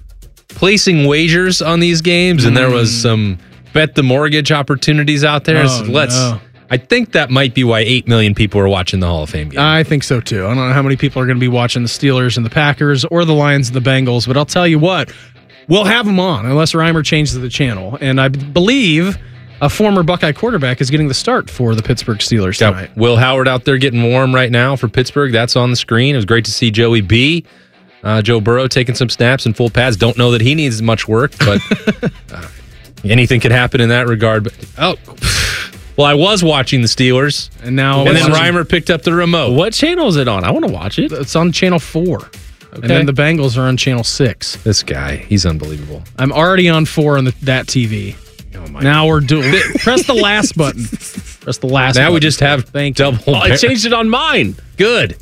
[SPEAKER 1] placing wagers on these games, and there was some bet the mortgage opportunities out there.
[SPEAKER 2] Oh,
[SPEAKER 1] So let's.
[SPEAKER 2] no.
[SPEAKER 1] I think that might be why eight million people are watching the Hall of Fame game.
[SPEAKER 2] I think so too. I don't know how many people are going to be watching the Steelers and the Packers or the Lions and the Bengals, but I'll tell you what, we'll have them on unless Reimer changes the channel. And I believe a former Buckeye quarterback is getting the start for the Pittsburgh Steelers tonight.
[SPEAKER 1] Got Will Howard out there getting warm right now for Pittsburgh. That's on the screen. It was great to see Joey B. Uh, Joe Burrow taking some snaps in full pads. Don't know that he needs much work, but uh, anything could happen in that regard. But oh, well, I was watching the Steelers,
[SPEAKER 2] and now
[SPEAKER 1] and then Reimer picked up the remote.
[SPEAKER 4] What channel is it on? I want to watch it.
[SPEAKER 2] It's on channel four. And then the Bengals are on channel six.
[SPEAKER 1] This guy, he's unbelievable.
[SPEAKER 2] I'm already on four on the, that T V.
[SPEAKER 1] Oh my
[SPEAKER 2] now we're doing. Press the last button. Press the last.
[SPEAKER 1] Now
[SPEAKER 2] button.
[SPEAKER 1] we just have
[SPEAKER 2] Thank you.
[SPEAKER 1] double.
[SPEAKER 4] Oh, I changed it on mine.
[SPEAKER 1] Good.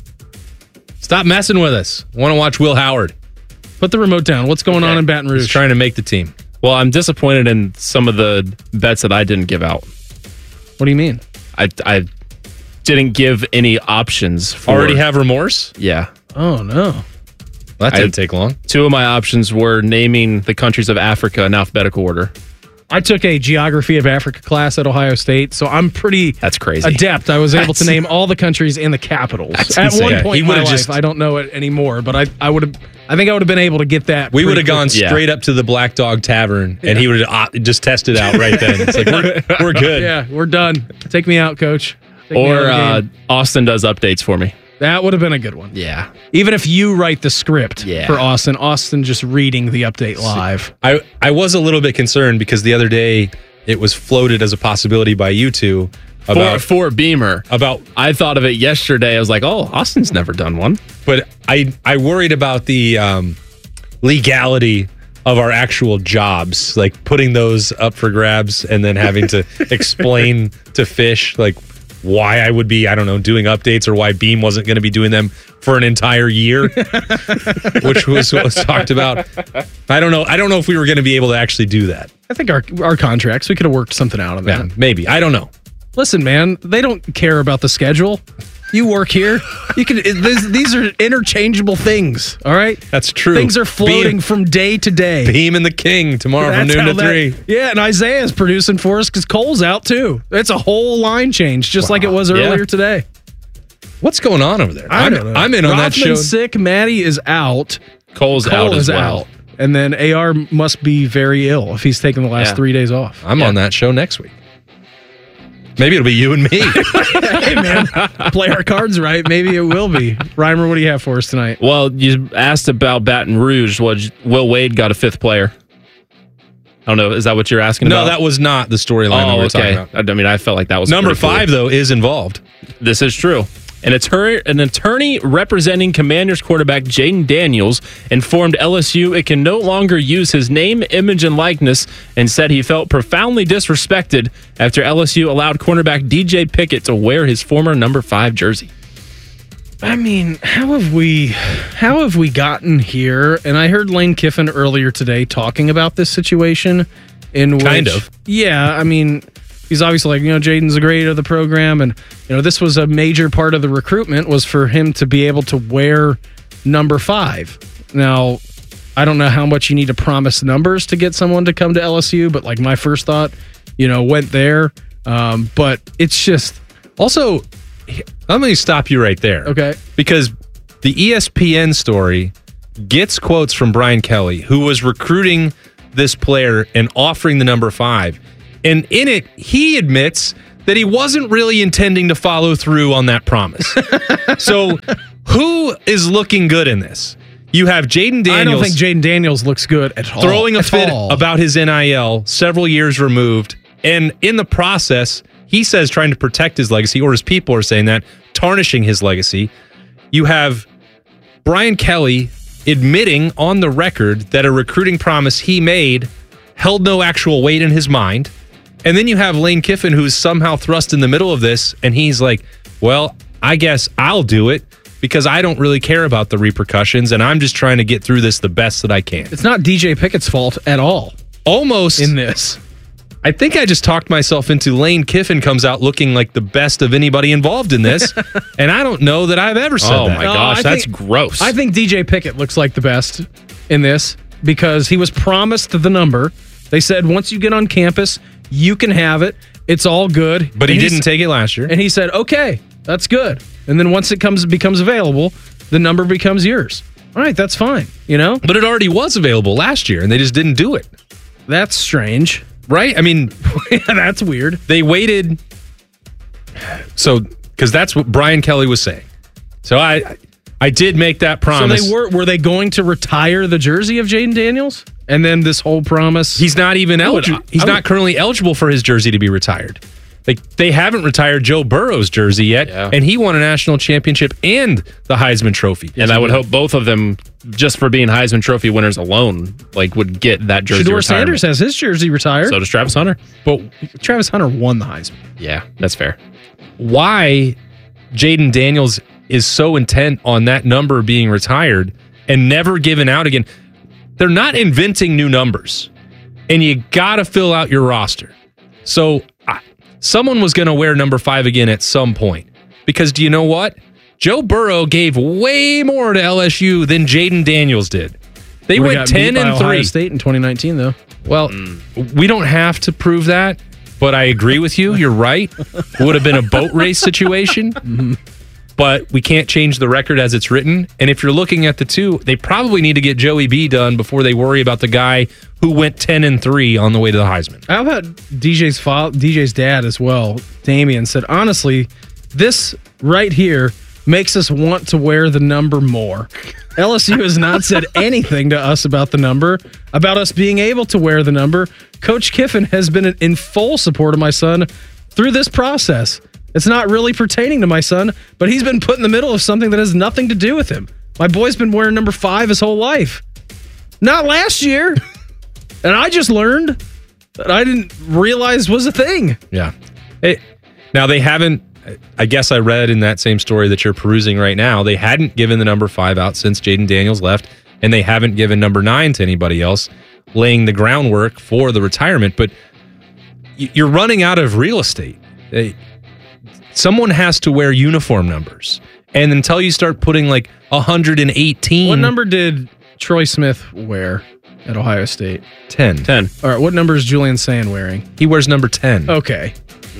[SPEAKER 1] Stop messing with us. Want to watch Will Howard?
[SPEAKER 2] Put the remote down. What's going on in Baton Rouge?
[SPEAKER 1] He's trying to make the team.
[SPEAKER 4] Well, I'm disappointed in some of the bets that I didn't give out.
[SPEAKER 2] What do you mean?
[SPEAKER 4] I, I didn't give any options. For,
[SPEAKER 1] Already have remorse?
[SPEAKER 4] Yeah.
[SPEAKER 2] Oh, no.
[SPEAKER 1] That
[SPEAKER 4] I-
[SPEAKER 1] didn't take long.
[SPEAKER 4] Two of my options were naming the countries of Africa in alphabetical order.
[SPEAKER 2] I took a geography of Africa class at Ohio State, so I'm pretty
[SPEAKER 4] That's crazy.
[SPEAKER 2] adept. I was able to
[SPEAKER 4] That's-
[SPEAKER 2] name all the countries and the capitals.
[SPEAKER 1] That's
[SPEAKER 2] At
[SPEAKER 1] insane.
[SPEAKER 2] one
[SPEAKER 1] Yeah,
[SPEAKER 2] point
[SPEAKER 1] he
[SPEAKER 2] in my
[SPEAKER 1] would've
[SPEAKER 2] life,
[SPEAKER 1] just-
[SPEAKER 2] I don't know it anymore, but I, I would have. I think I would have been able to get that.
[SPEAKER 1] We would
[SPEAKER 2] pretty
[SPEAKER 1] have gone
[SPEAKER 2] quick.
[SPEAKER 1] straight up to the Black Dog Tavern, and he would have uh, just tested out right then. It's like, we're, we're good.
[SPEAKER 2] Yeah, we're done. Take me out, coach. Take me out of
[SPEAKER 4] Or
[SPEAKER 2] the
[SPEAKER 4] uh,
[SPEAKER 2] game.
[SPEAKER 4] Austin does updates for me.
[SPEAKER 2] That would have been a good one.
[SPEAKER 4] Yeah.
[SPEAKER 2] Even if you write the script
[SPEAKER 4] Yeah.
[SPEAKER 2] for Austin, Austin just reading the update live.
[SPEAKER 1] I, I was a little bit concerned because the other day it was floated as a possibility by you two about
[SPEAKER 4] for, for Beamer.
[SPEAKER 1] about
[SPEAKER 4] I thought of it yesterday. I was like, oh, Austin's never done one.
[SPEAKER 1] but I I worried about the um, legality of our actual jobs, like putting those up for grabs and then having to explain to Fish like why I would be, I don't know, doing updates or why Beam wasn't going to be doing them for an entire year, which was what was talked about. I don't know. I don't know if we were going to be able to actually do that.
[SPEAKER 2] I think our our contracts, we could have worked something out of that.
[SPEAKER 1] Yeah, maybe. I don't know.
[SPEAKER 2] Listen, man, they don't care about the schedule. You work here. You can. it- this, these are interchangeable things. All right.
[SPEAKER 1] That's true.
[SPEAKER 2] Things are floating
[SPEAKER 1] Beam,
[SPEAKER 2] from day to day.
[SPEAKER 1] Beam and the King tomorrow from
[SPEAKER 2] That's
[SPEAKER 1] noon
[SPEAKER 2] how
[SPEAKER 1] to
[SPEAKER 2] that-
[SPEAKER 1] three.
[SPEAKER 2] Yeah, and Isaiah is producing for us because Cole's out too. It's a whole line change, just like it was earlier
[SPEAKER 1] Yeah.
[SPEAKER 2] today.
[SPEAKER 1] What's going on over there?
[SPEAKER 2] I
[SPEAKER 1] I'm,
[SPEAKER 2] don't know.
[SPEAKER 1] I'm in on that show.
[SPEAKER 2] Rothman's sick. Maddie is out.
[SPEAKER 4] Cole's
[SPEAKER 2] Cole
[SPEAKER 4] out
[SPEAKER 2] is
[SPEAKER 4] as well.
[SPEAKER 2] out. And then A R must be very ill if he's taking the last
[SPEAKER 4] Yeah.
[SPEAKER 2] three days off.
[SPEAKER 1] I'm on that show next week. Maybe it'll be you and me.
[SPEAKER 2] Hey, man, play our cards right. Maybe it will be. Reimer, what do you have for us tonight?
[SPEAKER 4] Well, you asked about Baton Rouge. Was Will Wade got a fifth player? I don't know. Is that what you're asking
[SPEAKER 1] no,
[SPEAKER 4] about?
[SPEAKER 1] that was not the storyline that
[SPEAKER 4] Oh,
[SPEAKER 1] we were talking
[SPEAKER 4] okay.
[SPEAKER 1] about.
[SPEAKER 4] I mean, I felt like that was
[SPEAKER 1] Number
[SPEAKER 4] pretty cool.
[SPEAKER 1] five, though, is involved.
[SPEAKER 4] This is true. An attorney, an attorney representing Commanders quarterback Jaden Daniels informed L S U it can no longer use his name, image, and likeness, and said he felt profoundly disrespected after L S U allowed cornerback D J Pickett to wear his former number five jersey.
[SPEAKER 2] I mean, how have we how have we gotten here? And I heard Lane Kiffin earlier today talking about this situation in which,
[SPEAKER 1] Kind of.
[SPEAKER 2] Yeah, I mean, he's obviously like, you know, Jaden's a great of the program, and you know, this was a major part of the recruitment was for him to be able to wear number five. Now, I don't know how much you need to promise numbers to get someone to come to L S U, but like my first thought, you know, went there. Um, but it's just
[SPEAKER 1] also, let me stop you right there.
[SPEAKER 2] Okay.
[SPEAKER 1] Because the E S P N story gets quotes from Brian Kelly, who was recruiting this player and offering the number five. And in it, he admits that he wasn't really intending to follow through on that promise. So who is looking good in this? You have Jaden Daniels.
[SPEAKER 2] I don't think Jaden Daniels looks good at all.
[SPEAKER 1] Throwing a
[SPEAKER 2] at
[SPEAKER 1] fit
[SPEAKER 2] all.
[SPEAKER 1] about his N I L several years removed. And in the process, he says trying to protect his legacy, or his people are saying that, tarnishing his legacy. You have Brian Kelly admitting on the record that a recruiting promise he made held no actual weight in his mind. And then you have Lane Kiffin, who's somehow thrust in the middle of this, and he's like, well, I guess I'll do it because I don't really care about the repercussions, and I'm just trying to get through this the best that I can.
[SPEAKER 2] It's not D J Pickett's fault at all.
[SPEAKER 1] Almost.
[SPEAKER 2] In this.
[SPEAKER 1] I think I just talked myself into Lane Kiffin comes out looking like the best of anybody involved in this, and I don't know that I've ever said
[SPEAKER 4] oh
[SPEAKER 1] that.
[SPEAKER 4] Oh my gosh,
[SPEAKER 2] I
[SPEAKER 4] that's
[SPEAKER 2] think,
[SPEAKER 4] gross.
[SPEAKER 2] I think D J Pickett looks like the best in this because he was promised the number. They said once you get on campus, you can have it. It's all good.
[SPEAKER 1] But he
[SPEAKER 2] and
[SPEAKER 1] didn't take it last year.
[SPEAKER 2] And he said, okay, that's good. And then once it comes becomes available, the number becomes yours. All right, that's fine, you know?
[SPEAKER 1] But it already was available last year, and they just didn't do it.
[SPEAKER 2] That's strange.
[SPEAKER 1] Right? I mean,
[SPEAKER 2] that's weird.
[SPEAKER 1] They waited. So, because that's what Brian Kelly was saying. So I I did make that promise.
[SPEAKER 2] So they were were they going to retire the jersey of Jaden Daniels? And then this whole promise?
[SPEAKER 1] He's not even eligible. He's not currently eligible for his jersey to be retired. Like, they haven't retired Joe Burrow's jersey yet,
[SPEAKER 4] Yeah.
[SPEAKER 1] and he won a national championship and the Heisman Trophy.
[SPEAKER 4] And I would hope both of them, just for being Heisman Trophy winners alone, like would get that jersey
[SPEAKER 2] Shador
[SPEAKER 4] retirement.
[SPEAKER 2] Sanders has his jersey retired.
[SPEAKER 4] So does Travis Hunter.
[SPEAKER 2] But Travis Hunter won the Heisman.
[SPEAKER 4] Yeah, that's fair.
[SPEAKER 1] Why Jaden Daniels is so intent on that number being retired and never given out again. They're not inventing new numbers, and you got to fill out your roster. So I, someone was going to wear number five again at some point, because do you know what? Joe Burrow gave way more to L S U than Jaden Daniels did. They
[SPEAKER 2] Would've
[SPEAKER 1] went
[SPEAKER 2] got beat
[SPEAKER 1] ten
[SPEAKER 2] by
[SPEAKER 1] and
[SPEAKER 2] Ohio
[SPEAKER 1] three.
[SPEAKER 2] State in twenty nineteen, though.
[SPEAKER 1] Well, we don't have to prove that, but I agree with you. You're right. Would have been a boat race situation. But we can't change the record as it's written. And if you're looking at the two, they probably need to get Joey B done before they worry about the guy who went ten and three on the way to the Heisman.
[SPEAKER 2] How about D J's father, D J's dad as well? Damian said, honestly, this right here makes us want to wear the number more. L S U has not said anything to us about the number, about us being able to wear the number. Coach Kiffin has been in full support of my son through this process. It's not really pertaining to my son, but he's been put in the middle of something that has nothing to do with him. My boy's been wearing number five his whole life. Not last year. And I just learned that I didn't realize was a thing.
[SPEAKER 1] Yeah. It, now, they haven't, I guess I read in that same story that you're perusing right now, they hadn't given the number five out since Jaden Daniels left, and they haven't given number nine to anybody else, laying the groundwork for the retirement. But you're running out of real estate. They, Someone has to wear uniform numbers. And until you start putting like one hundred eighteen.
[SPEAKER 2] What number did Troy Smith wear at Ohio State?
[SPEAKER 1] ten.
[SPEAKER 4] ten.
[SPEAKER 2] All right, what number is Julian Sand wearing?
[SPEAKER 1] He wears number ten.
[SPEAKER 2] Okay.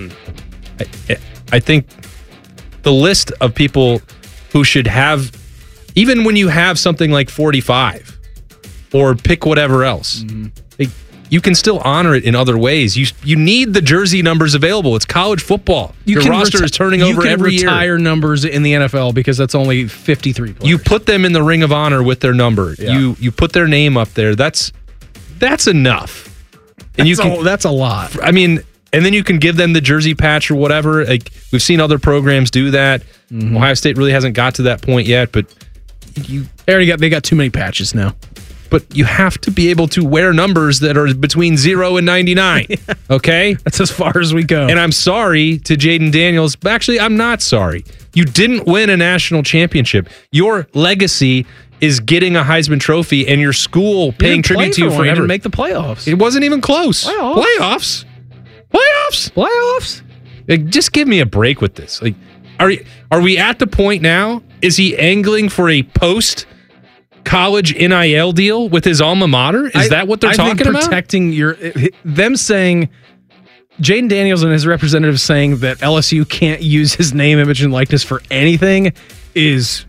[SPEAKER 1] I, I think the list of people who should have, even when you have something like forty-five or pick whatever else,
[SPEAKER 2] Mm-hmm.
[SPEAKER 1] like, you can still honor it in other ways. You you need the jersey numbers available. It's college football.
[SPEAKER 2] You
[SPEAKER 1] Your
[SPEAKER 2] can
[SPEAKER 1] roster
[SPEAKER 2] reti-
[SPEAKER 1] is turning
[SPEAKER 2] you
[SPEAKER 1] over
[SPEAKER 2] can
[SPEAKER 1] every year.
[SPEAKER 2] retire numbers in the N F L because that's only fifty-three players.
[SPEAKER 1] You put them in the Ring of Honor with their number.
[SPEAKER 2] Yeah.
[SPEAKER 1] You you put their name up there. That's that's enough. And you
[SPEAKER 2] That's
[SPEAKER 1] can
[SPEAKER 2] a- that's a lot.
[SPEAKER 1] I mean, and then you can give them the jersey patch or whatever. Like, we've seen other programs do that.
[SPEAKER 2] Mm-hmm.
[SPEAKER 1] Ohio State really hasn't got to that point yet, but you
[SPEAKER 2] They already got they got too many patches now.
[SPEAKER 1] but you have to be able to wear numbers that are between zero and ninety-nine. Okay?
[SPEAKER 2] That's as far as we go.
[SPEAKER 1] And I'm sorry to Jaden Daniels. But actually, I'm not sorry. You didn't win a national championship. Your legacy is getting a Heisman Trophy and your school paying
[SPEAKER 2] didn't play
[SPEAKER 1] tribute to you
[SPEAKER 2] for one. You
[SPEAKER 1] forever.
[SPEAKER 2] didn't make the playoffs.
[SPEAKER 1] It wasn't even close.
[SPEAKER 2] Playoffs?
[SPEAKER 1] Playoffs? Playoffs?
[SPEAKER 2] Playoffs?
[SPEAKER 1] Like, just give me a break with this. Like, are are we at the point now? Is he angling for a post college N I L deal with his alma mater? Is
[SPEAKER 2] I,
[SPEAKER 1] that what they're
[SPEAKER 2] I
[SPEAKER 1] talking
[SPEAKER 2] think
[SPEAKER 1] about?
[SPEAKER 2] Protecting your them saying Jaden Daniels and his representative saying that L S U can't use his name, image, and likeness for anything is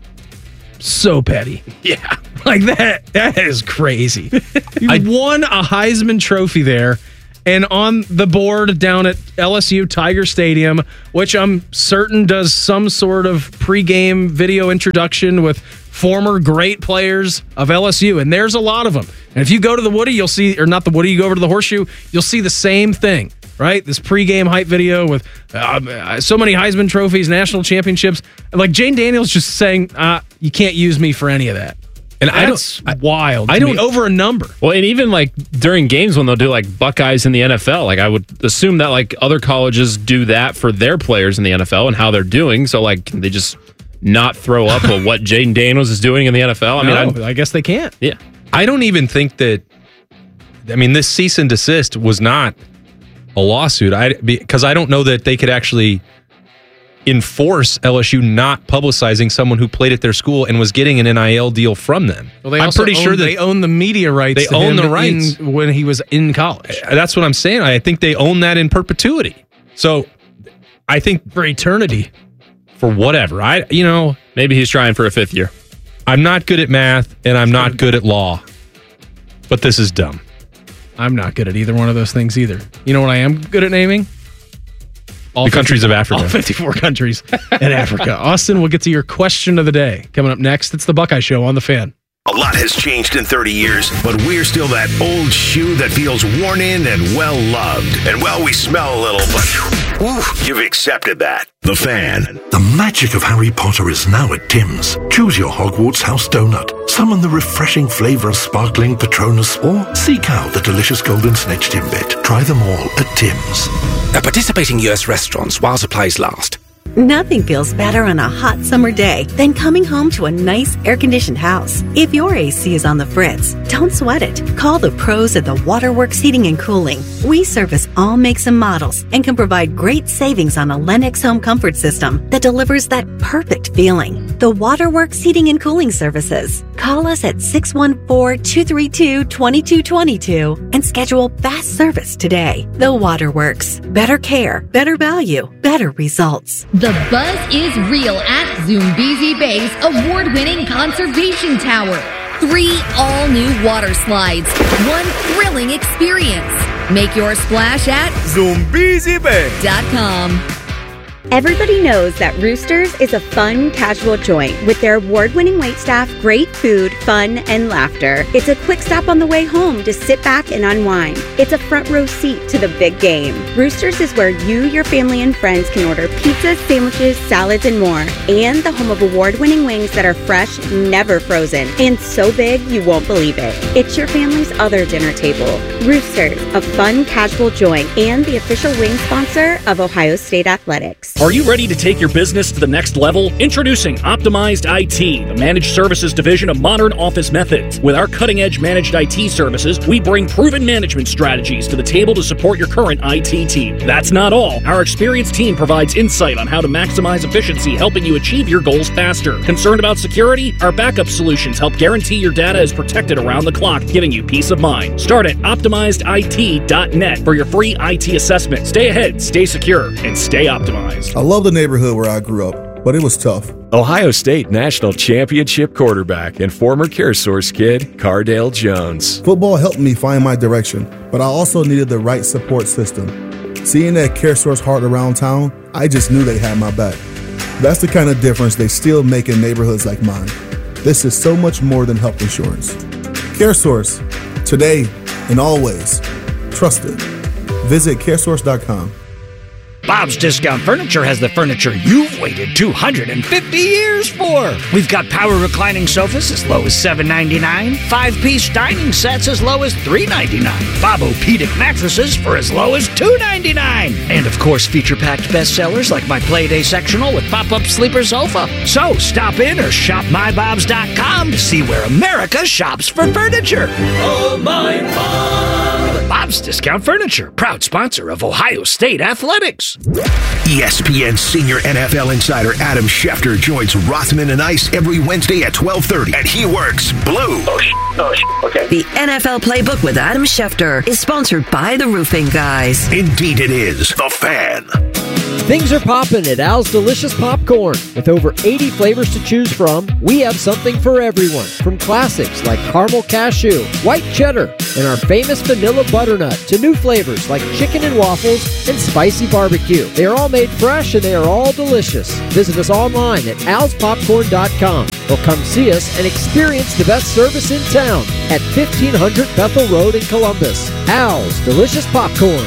[SPEAKER 2] so petty.
[SPEAKER 1] Yeah.
[SPEAKER 2] Like that that is crazy. You I, won a Heisman Trophy there, and on the board down at L S U Tiger Stadium, which I'm certain does some sort of pregame video introduction with former great players of L S U, and there's a lot of them. And if you go to the Woody, you'll see, or not the Woody, you go over to the Horseshoe, you'll see the same thing, right? This pregame hype video with uh, so many Heisman trophies, national championships. And like Jane Daniels just saying, uh, you can't use me for any of that. And That's I don't wild. I don't over a number.
[SPEAKER 4] Well, and even like during games when they'll do like Buckeyes in the N F L, like I would assume that like other colleges do that for their players in the N F L and how they're doing. So like they just not throw up with what Jaden Daniels is doing in the N F L. I
[SPEAKER 2] no,
[SPEAKER 4] mean, I,
[SPEAKER 2] I guess they can't.
[SPEAKER 4] Yeah,
[SPEAKER 1] I don't even think that. I mean, this cease and desist was not a lawsuit. I because I don't know that they could actually enforce L S U not publicizing someone who played at their school and was getting an N I L deal from them.
[SPEAKER 2] Well, they
[SPEAKER 1] I'm
[SPEAKER 2] also
[SPEAKER 1] pretty
[SPEAKER 2] own,
[SPEAKER 1] sure that
[SPEAKER 2] they own the media rights.
[SPEAKER 1] They
[SPEAKER 2] to
[SPEAKER 1] own
[SPEAKER 2] him
[SPEAKER 1] the rights
[SPEAKER 2] in, when he was in college.
[SPEAKER 1] That's what I'm saying. I think they own that in perpetuity. So I think
[SPEAKER 2] for eternity,
[SPEAKER 1] for whatever. I you know
[SPEAKER 4] maybe he's trying for a fifth year.
[SPEAKER 1] I'm not good at math and I'm not good at law, but this is dumb.
[SPEAKER 2] I'm not good at either one of those things either. You know what I am good at naming?
[SPEAKER 1] All the countries of Africa.
[SPEAKER 2] All fifty-four countries in Africa. Austin, we'll get to your question of the day. Coming up next, it's the Buckeye Show on The Fan.
[SPEAKER 11] A lot has changed in thirty years, but we're still that old shoe that feels worn in and well loved. And well, we smell a little, but whew, you've accepted that. The Fan.
[SPEAKER 22] The magic of Harry Potter is now at Tim's. Choose your Hogwarts house donut, summon the refreshing flavor of sparkling Patronus, or seek out the delicious golden snitch Timbit. Try them all at Tim's.
[SPEAKER 9] At participating U S restaurants while supplies last.
[SPEAKER 12] Nothing feels better on a hot summer day than coming home to a nice air-conditioned house. If your A C is on the fritz, don't sweat it. Call the pros at the Waterworks Heating and Cooling. We service all makes and models and can provide great savings on a Lennox home comfort system that delivers that perfect feeling. The Waterworks Heating and Cooling Services. Call us at six one four, two three two, two two two two and schedule fast service today. The Waterworks. Better care, better value, better results.
[SPEAKER 13] The buzz is real at Zoombezi Bay's award-winning conservation tower. Three all-new water slides, one thrilling experience. Make your splash at Zoombezi Bay dot com.
[SPEAKER 14] Everybody knows that Roosters is a fun, casual joint with their award-winning waitstaff, great food, fun, and laughter. It's a quick stop on the way home to sit back and unwind. It's a front row seat to the big game. Roosters is where you, your family, and friends can order pizzas, sandwiches, salads, and more. And the home of award-winning wings that are fresh, never frozen, and so big you won't believe it. It's your family's other dinner table. Roosters, a fun, casual joint, and the official wing sponsor of Ohio State Athletics.
[SPEAKER 15] Are you ready to take your business to the next level? Introducing Optimized I T, the managed services division of Modern Office Methods. With our cutting-edge managed I T services, we bring proven management strategies to the table to support your current I T team. That's not all. Our experienced team provides insight on how to maximize efficiency, helping you achieve your goals faster. Concerned about security? Our backup solutions help guarantee your data is protected around the clock, giving you peace of mind. Start at optimized I T dot net for your free I T assessment. Stay ahead, stay secure, and stay optimized.
[SPEAKER 26] I love the neighborhood where I grew up, but it was tough.
[SPEAKER 27] Ohio State National Championship quarterback and former CareSource kid, Cardale Jones.
[SPEAKER 26] Football helped me find my direction, but I also needed the right support system. Seeing that CareSource heart around town, I just knew they had my back. That's the kind of difference they still make in neighborhoods like mine. This is so much more than health insurance. CareSource, today and always. Trusted. Visit caresource dot com.
[SPEAKER 28] Bob's Discount Furniture has the furniture you've waited two hundred fifty years for. We've got power reclining sofas as low as seven ninety-nine, five-piece dining sets as low as three ninety-nine, Bob-O-Pedic mattresses for as low as two ninety-nine, and of course feature-packed bestsellers like my Playday sectional with pop-up sleeper sofa. So stop in or shop my bobs dot com to see where America shops for furniture.
[SPEAKER 17] Oh, my Bob.
[SPEAKER 28] Bob's Discount Furniture, proud sponsor of Ohio State Athletics.
[SPEAKER 11] E S P N senior N F L insider Adam Schefter joins Rothman and Ice every Wednesday at twelve thirty, and he works blue.
[SPEAKER 10] Oh, sh- oh, sh- okay. The N F L Playbook with Adam Schefter is sponsored by the Roofing Guys.
[SPEAKER 11] Indeed it is. The Fan.
[SPEAKER 3] Things are popping at Al's Delicious Popcorn. With over eighty flavors to choose from, we have something for everyone. From classics like caramel cashew, white cheddar, and our famous vanilla butternut, to new flavors like chicken and waffles and spicy barbecue. They are all made fresh and they are all delicious. Visit us online at als popcorn dot com or come see us and experience the best service in town at fifteen hundred Bethel Road in Columbus. Al's Delicious Popcorn.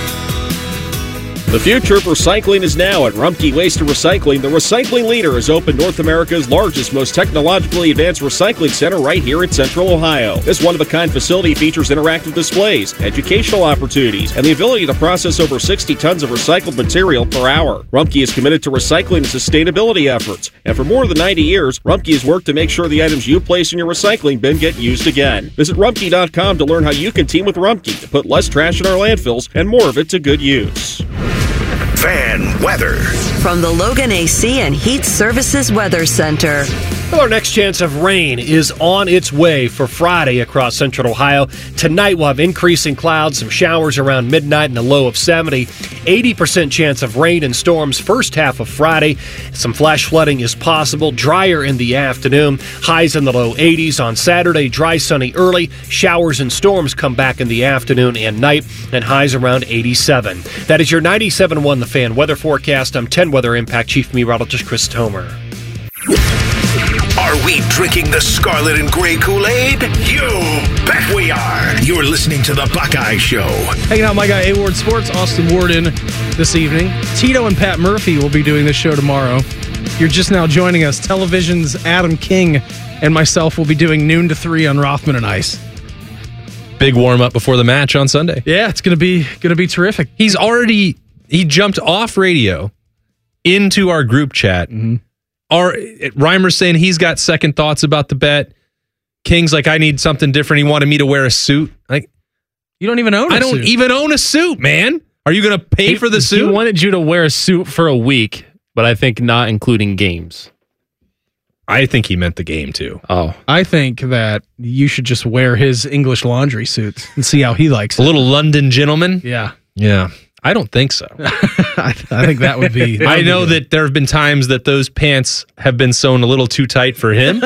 [SPEAKER 16] The future of recycling is now at Rumpke Waste and Recycling. The recycling leader has opened North America's largest, most technologically advanced recycling center right here in Central Ohio. This one-of-a-kind facility features interactive displays, educational opportunities, and the ability to process over sixty tons of recycled material per hour. Rumpke is committed to recycling and sustainability efforts, and for more than ninety years, Rumpke has worked to make sure the items you place in your recycling bin get used again. Visit rumpke dot com to learn how you can team with Rumpke to put less trash in our landfills and more of it to good use.
[SPEAKER 11] Fan weather.
[SPEAKER 10] From the Logan A C and Heat Services Weather Center.
[SPEAKER 18] Well, our next chance of rain is on its way for Friday across central Ohio. Tonight we'll have increasing clouds, some showers around midnight and a low of seventy. eighty percent chance of rain and storms first half of Friday. Some flash flooding is possible, drier in the afternoon. Highs in the low eighties on Saturday, dry, sunny early. Showers and storms come back in the afternoon and night, and highs around eighty-seven. That is your ninety-seven point one The Fan weather forecast. I'm ten Weather Impact Chief Meteorologist Chris Tomer.
[SPEAKER 11] Are we drinking the scarlet and gray Kool-Aid? You bet we are. You're listening to The Buckeye Show.
[SPEAKER 2] Hanging out with my guy, A-Ward Sports, Austin Warden, this evening. Tito and Pat Murphy will be doing this show tomorrow. You're just now joining us. Television's Adam King and myself will be doing noon to three on Rothman and Ice.
[SPEAKER 1] Big warm-up before the match on Sunday.
[SPEAKER 2] Yeah, it's going to be going to be terrific.
[SPEAKER 1] He's already, he jumped off radio into our group chat.
[SPEAKER 2] Mm-hmm.
[SPEAKER 1] Our Reimer's saying he's got second thoughts about the bet. King's like, I need something different. He wanted me to wear a suit. Like,
[SPEAKER 2] you don't even own a
[SPEAKER 1] I don't
[SPEAKER 2] suit.
[SPEAKER 1] even own a suit, man. Are you going to pay
[SPEAKER 4] he,
[SPEAKER 1] for the suit?
[SPEAKER 4] He wanted you to wear a suit for a week, but I think not including games.
[SPEAKER 1] I think he meant the game too.
[SPEAKER 4] Oh.
[SPEAKER 2] I think that you should just wear his English laundry suits and see how he likes it.
[SPEAKER 1] A little London gentleman?
[SPEAKER 2] Yeah.
[SPEAKER 1] Yeah. I don't think so.
[SPEAKER 2] I, I think that would be. That
[SPEAKER 1] I
[SPEAKER 2] would
[SPEAKER 1] know
[SPEAKER 2] be
[SPEAKER 1] that there have been times that those pants have been sewn a little too tight for him,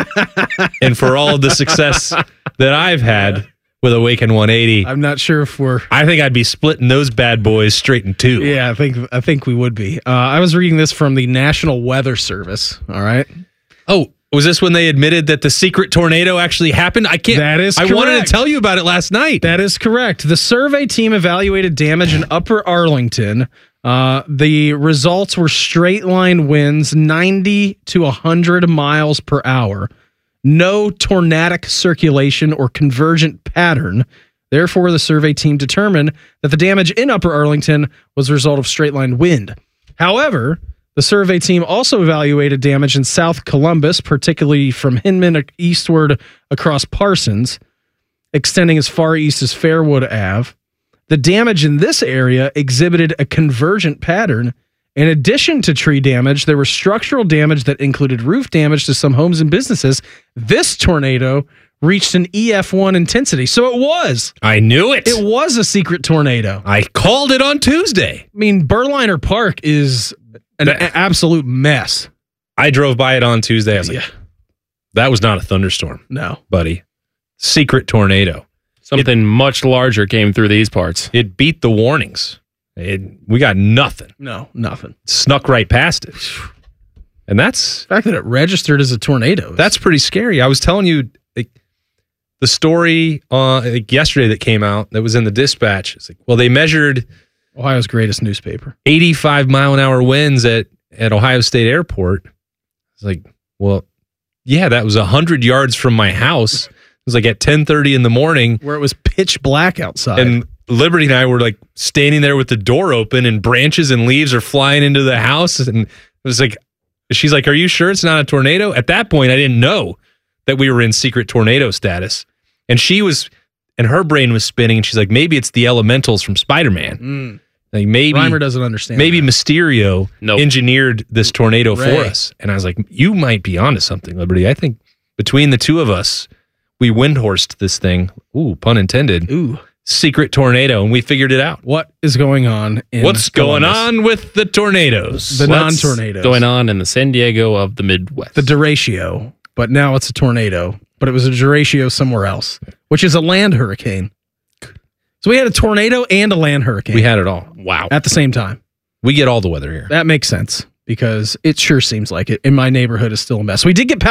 [SPEAKER 1] and for all of the success that I've had with Awaken one eighty.
[SPEAKER 2] I'm not sure if we're.
[SPEAKER 1] I think I'd be splitting those bad boys straight in two.
[SPEAKER 2] Yeah, I think I think we would be. Uh, I was reading this from the National Weather Service. All right.
[SPEAKER 1] Oh, was this when they admitted that the secret tornado actually happened? I can't.
[SPEAKER 2] That is
[SPEAKER 1] I
[SPEAKER 2] correct.
[SPEAKER 1] wanted to tell you about it last night.
[SPEAKER 2] That is correct. The survey team evaluated damage in Upper Arlington. Uh, the results were straight line winds, ninety to one hundred miles per hour. No tornadic circulation or convergent pattern. Therefore, the survey team determined that the damage in Upper Arlington was a result of straight line wind. However, the survey team also evaluated damage in South Columbus, particularly from Hinman eastward across Parsons, extending as far east as Fairwood Avenue. The damage in this area exhibited a convergent pattern. In addition to tree damage, there was structural damage that included roof damage to some homes and businesses. This tornado reached an E F one intensity. So it was.
[SPEAKER 1] I knew it.
[SPEAKER 2] It was a secret tornado.
[SPEAKER 1] I called it on Tuesday.
[SPEAKER 2] I mean, Berliner Park is an a- absolute mess.
[SPEAKER 1] I drove by it on Tuesday. I was like,
[SPEAKER 2] Yeah.
[SPEAKER 1] that was not a thunderstorm.
[SPEAKER 2] No.
[SPEAKER 1] Buddy. Secret tornado.
[SPEAKER 4] Something it, much larger came through these parts.
[SPEAKER 1] It beat the warnings. It, we got nothing.
[SPEAKER 2] No, nothing.
[SPEAKER 1] Snuck right past it. And that's...
[SPEAKER 2] The fact that it registered as a tornado. is-
[SPEAKER 1] That's pretty scary. I was telling you like, the story uh, like yesterday that came out that was in the Dispatch. It's like, well, they measured
[SPEAKER 2] Ohio's greatest newspaper.
[SPEAKER 1] eighty-five mile an hour winds at, at Ohio State Airport. It's like, well, yeah, that was one hundred yards from my house. It was like at ten thirty in the morning.
[SPEAKER 2] Where it was pitch black outside.
[SPEAKER 1] And Liberty and I were like standing there with the door open and branches and leaves are flying into the house. And it was like, she's like, are you sure it's not a tornado? At that point, I didn't know that we were in secret tornado status. And she was and her brain was spinning, and she's like, maybe it's the elementals from Spider-Man.
[SPEAKER 2] Mm.
[SPEAKER 1] Like maybe
[SPEAKER 2] Reimer doesn't understand.
[SPEAKER 1] Maybe
[SPEAKER 2] that.
[SPEAKER 1] Mysterio
[SPEAKER 4] Nope.
[SPEAKER 1] engineered this tornado
[SPEAKER 2] Ray.
[SPEAKER 1] for us. And I was like, you might be onto something, Liberty. I think between the two of us, we windhorsed this thing. Ooh, pun intended.
[SPEAKER 2] Ooh.
[SPEAKER 1] Secret tornado, and we figured it out.
[SPEAKER 2] What is going on in
[SPEAKER 1] What's going
[SPEAKER 2] Columbus?
[SPEAKER 1] on with the tornadoes?
[SPEAKER 2] The
[SPEAKER 4] What's
[SPEAKER 2] non-tornadoes.
[SPEAKER 4] going on in the San Diego of the Midwest?
[SPEAKER 2] The derecho, but now it's a tornado. But it was a derecho somewhere else, which is a land hurricane. So we had a tornado and a land hurricane.
[SPEAKER 1] We had it all.
[SPEAKER 4] Wow.
[SPEAKER 2] At the same time.
[SPEAKER 1] We get all the weather here.
[SPEAKER 2] That makes sense because it sure seems like it. In my neighborhood is still a mess. We did get power.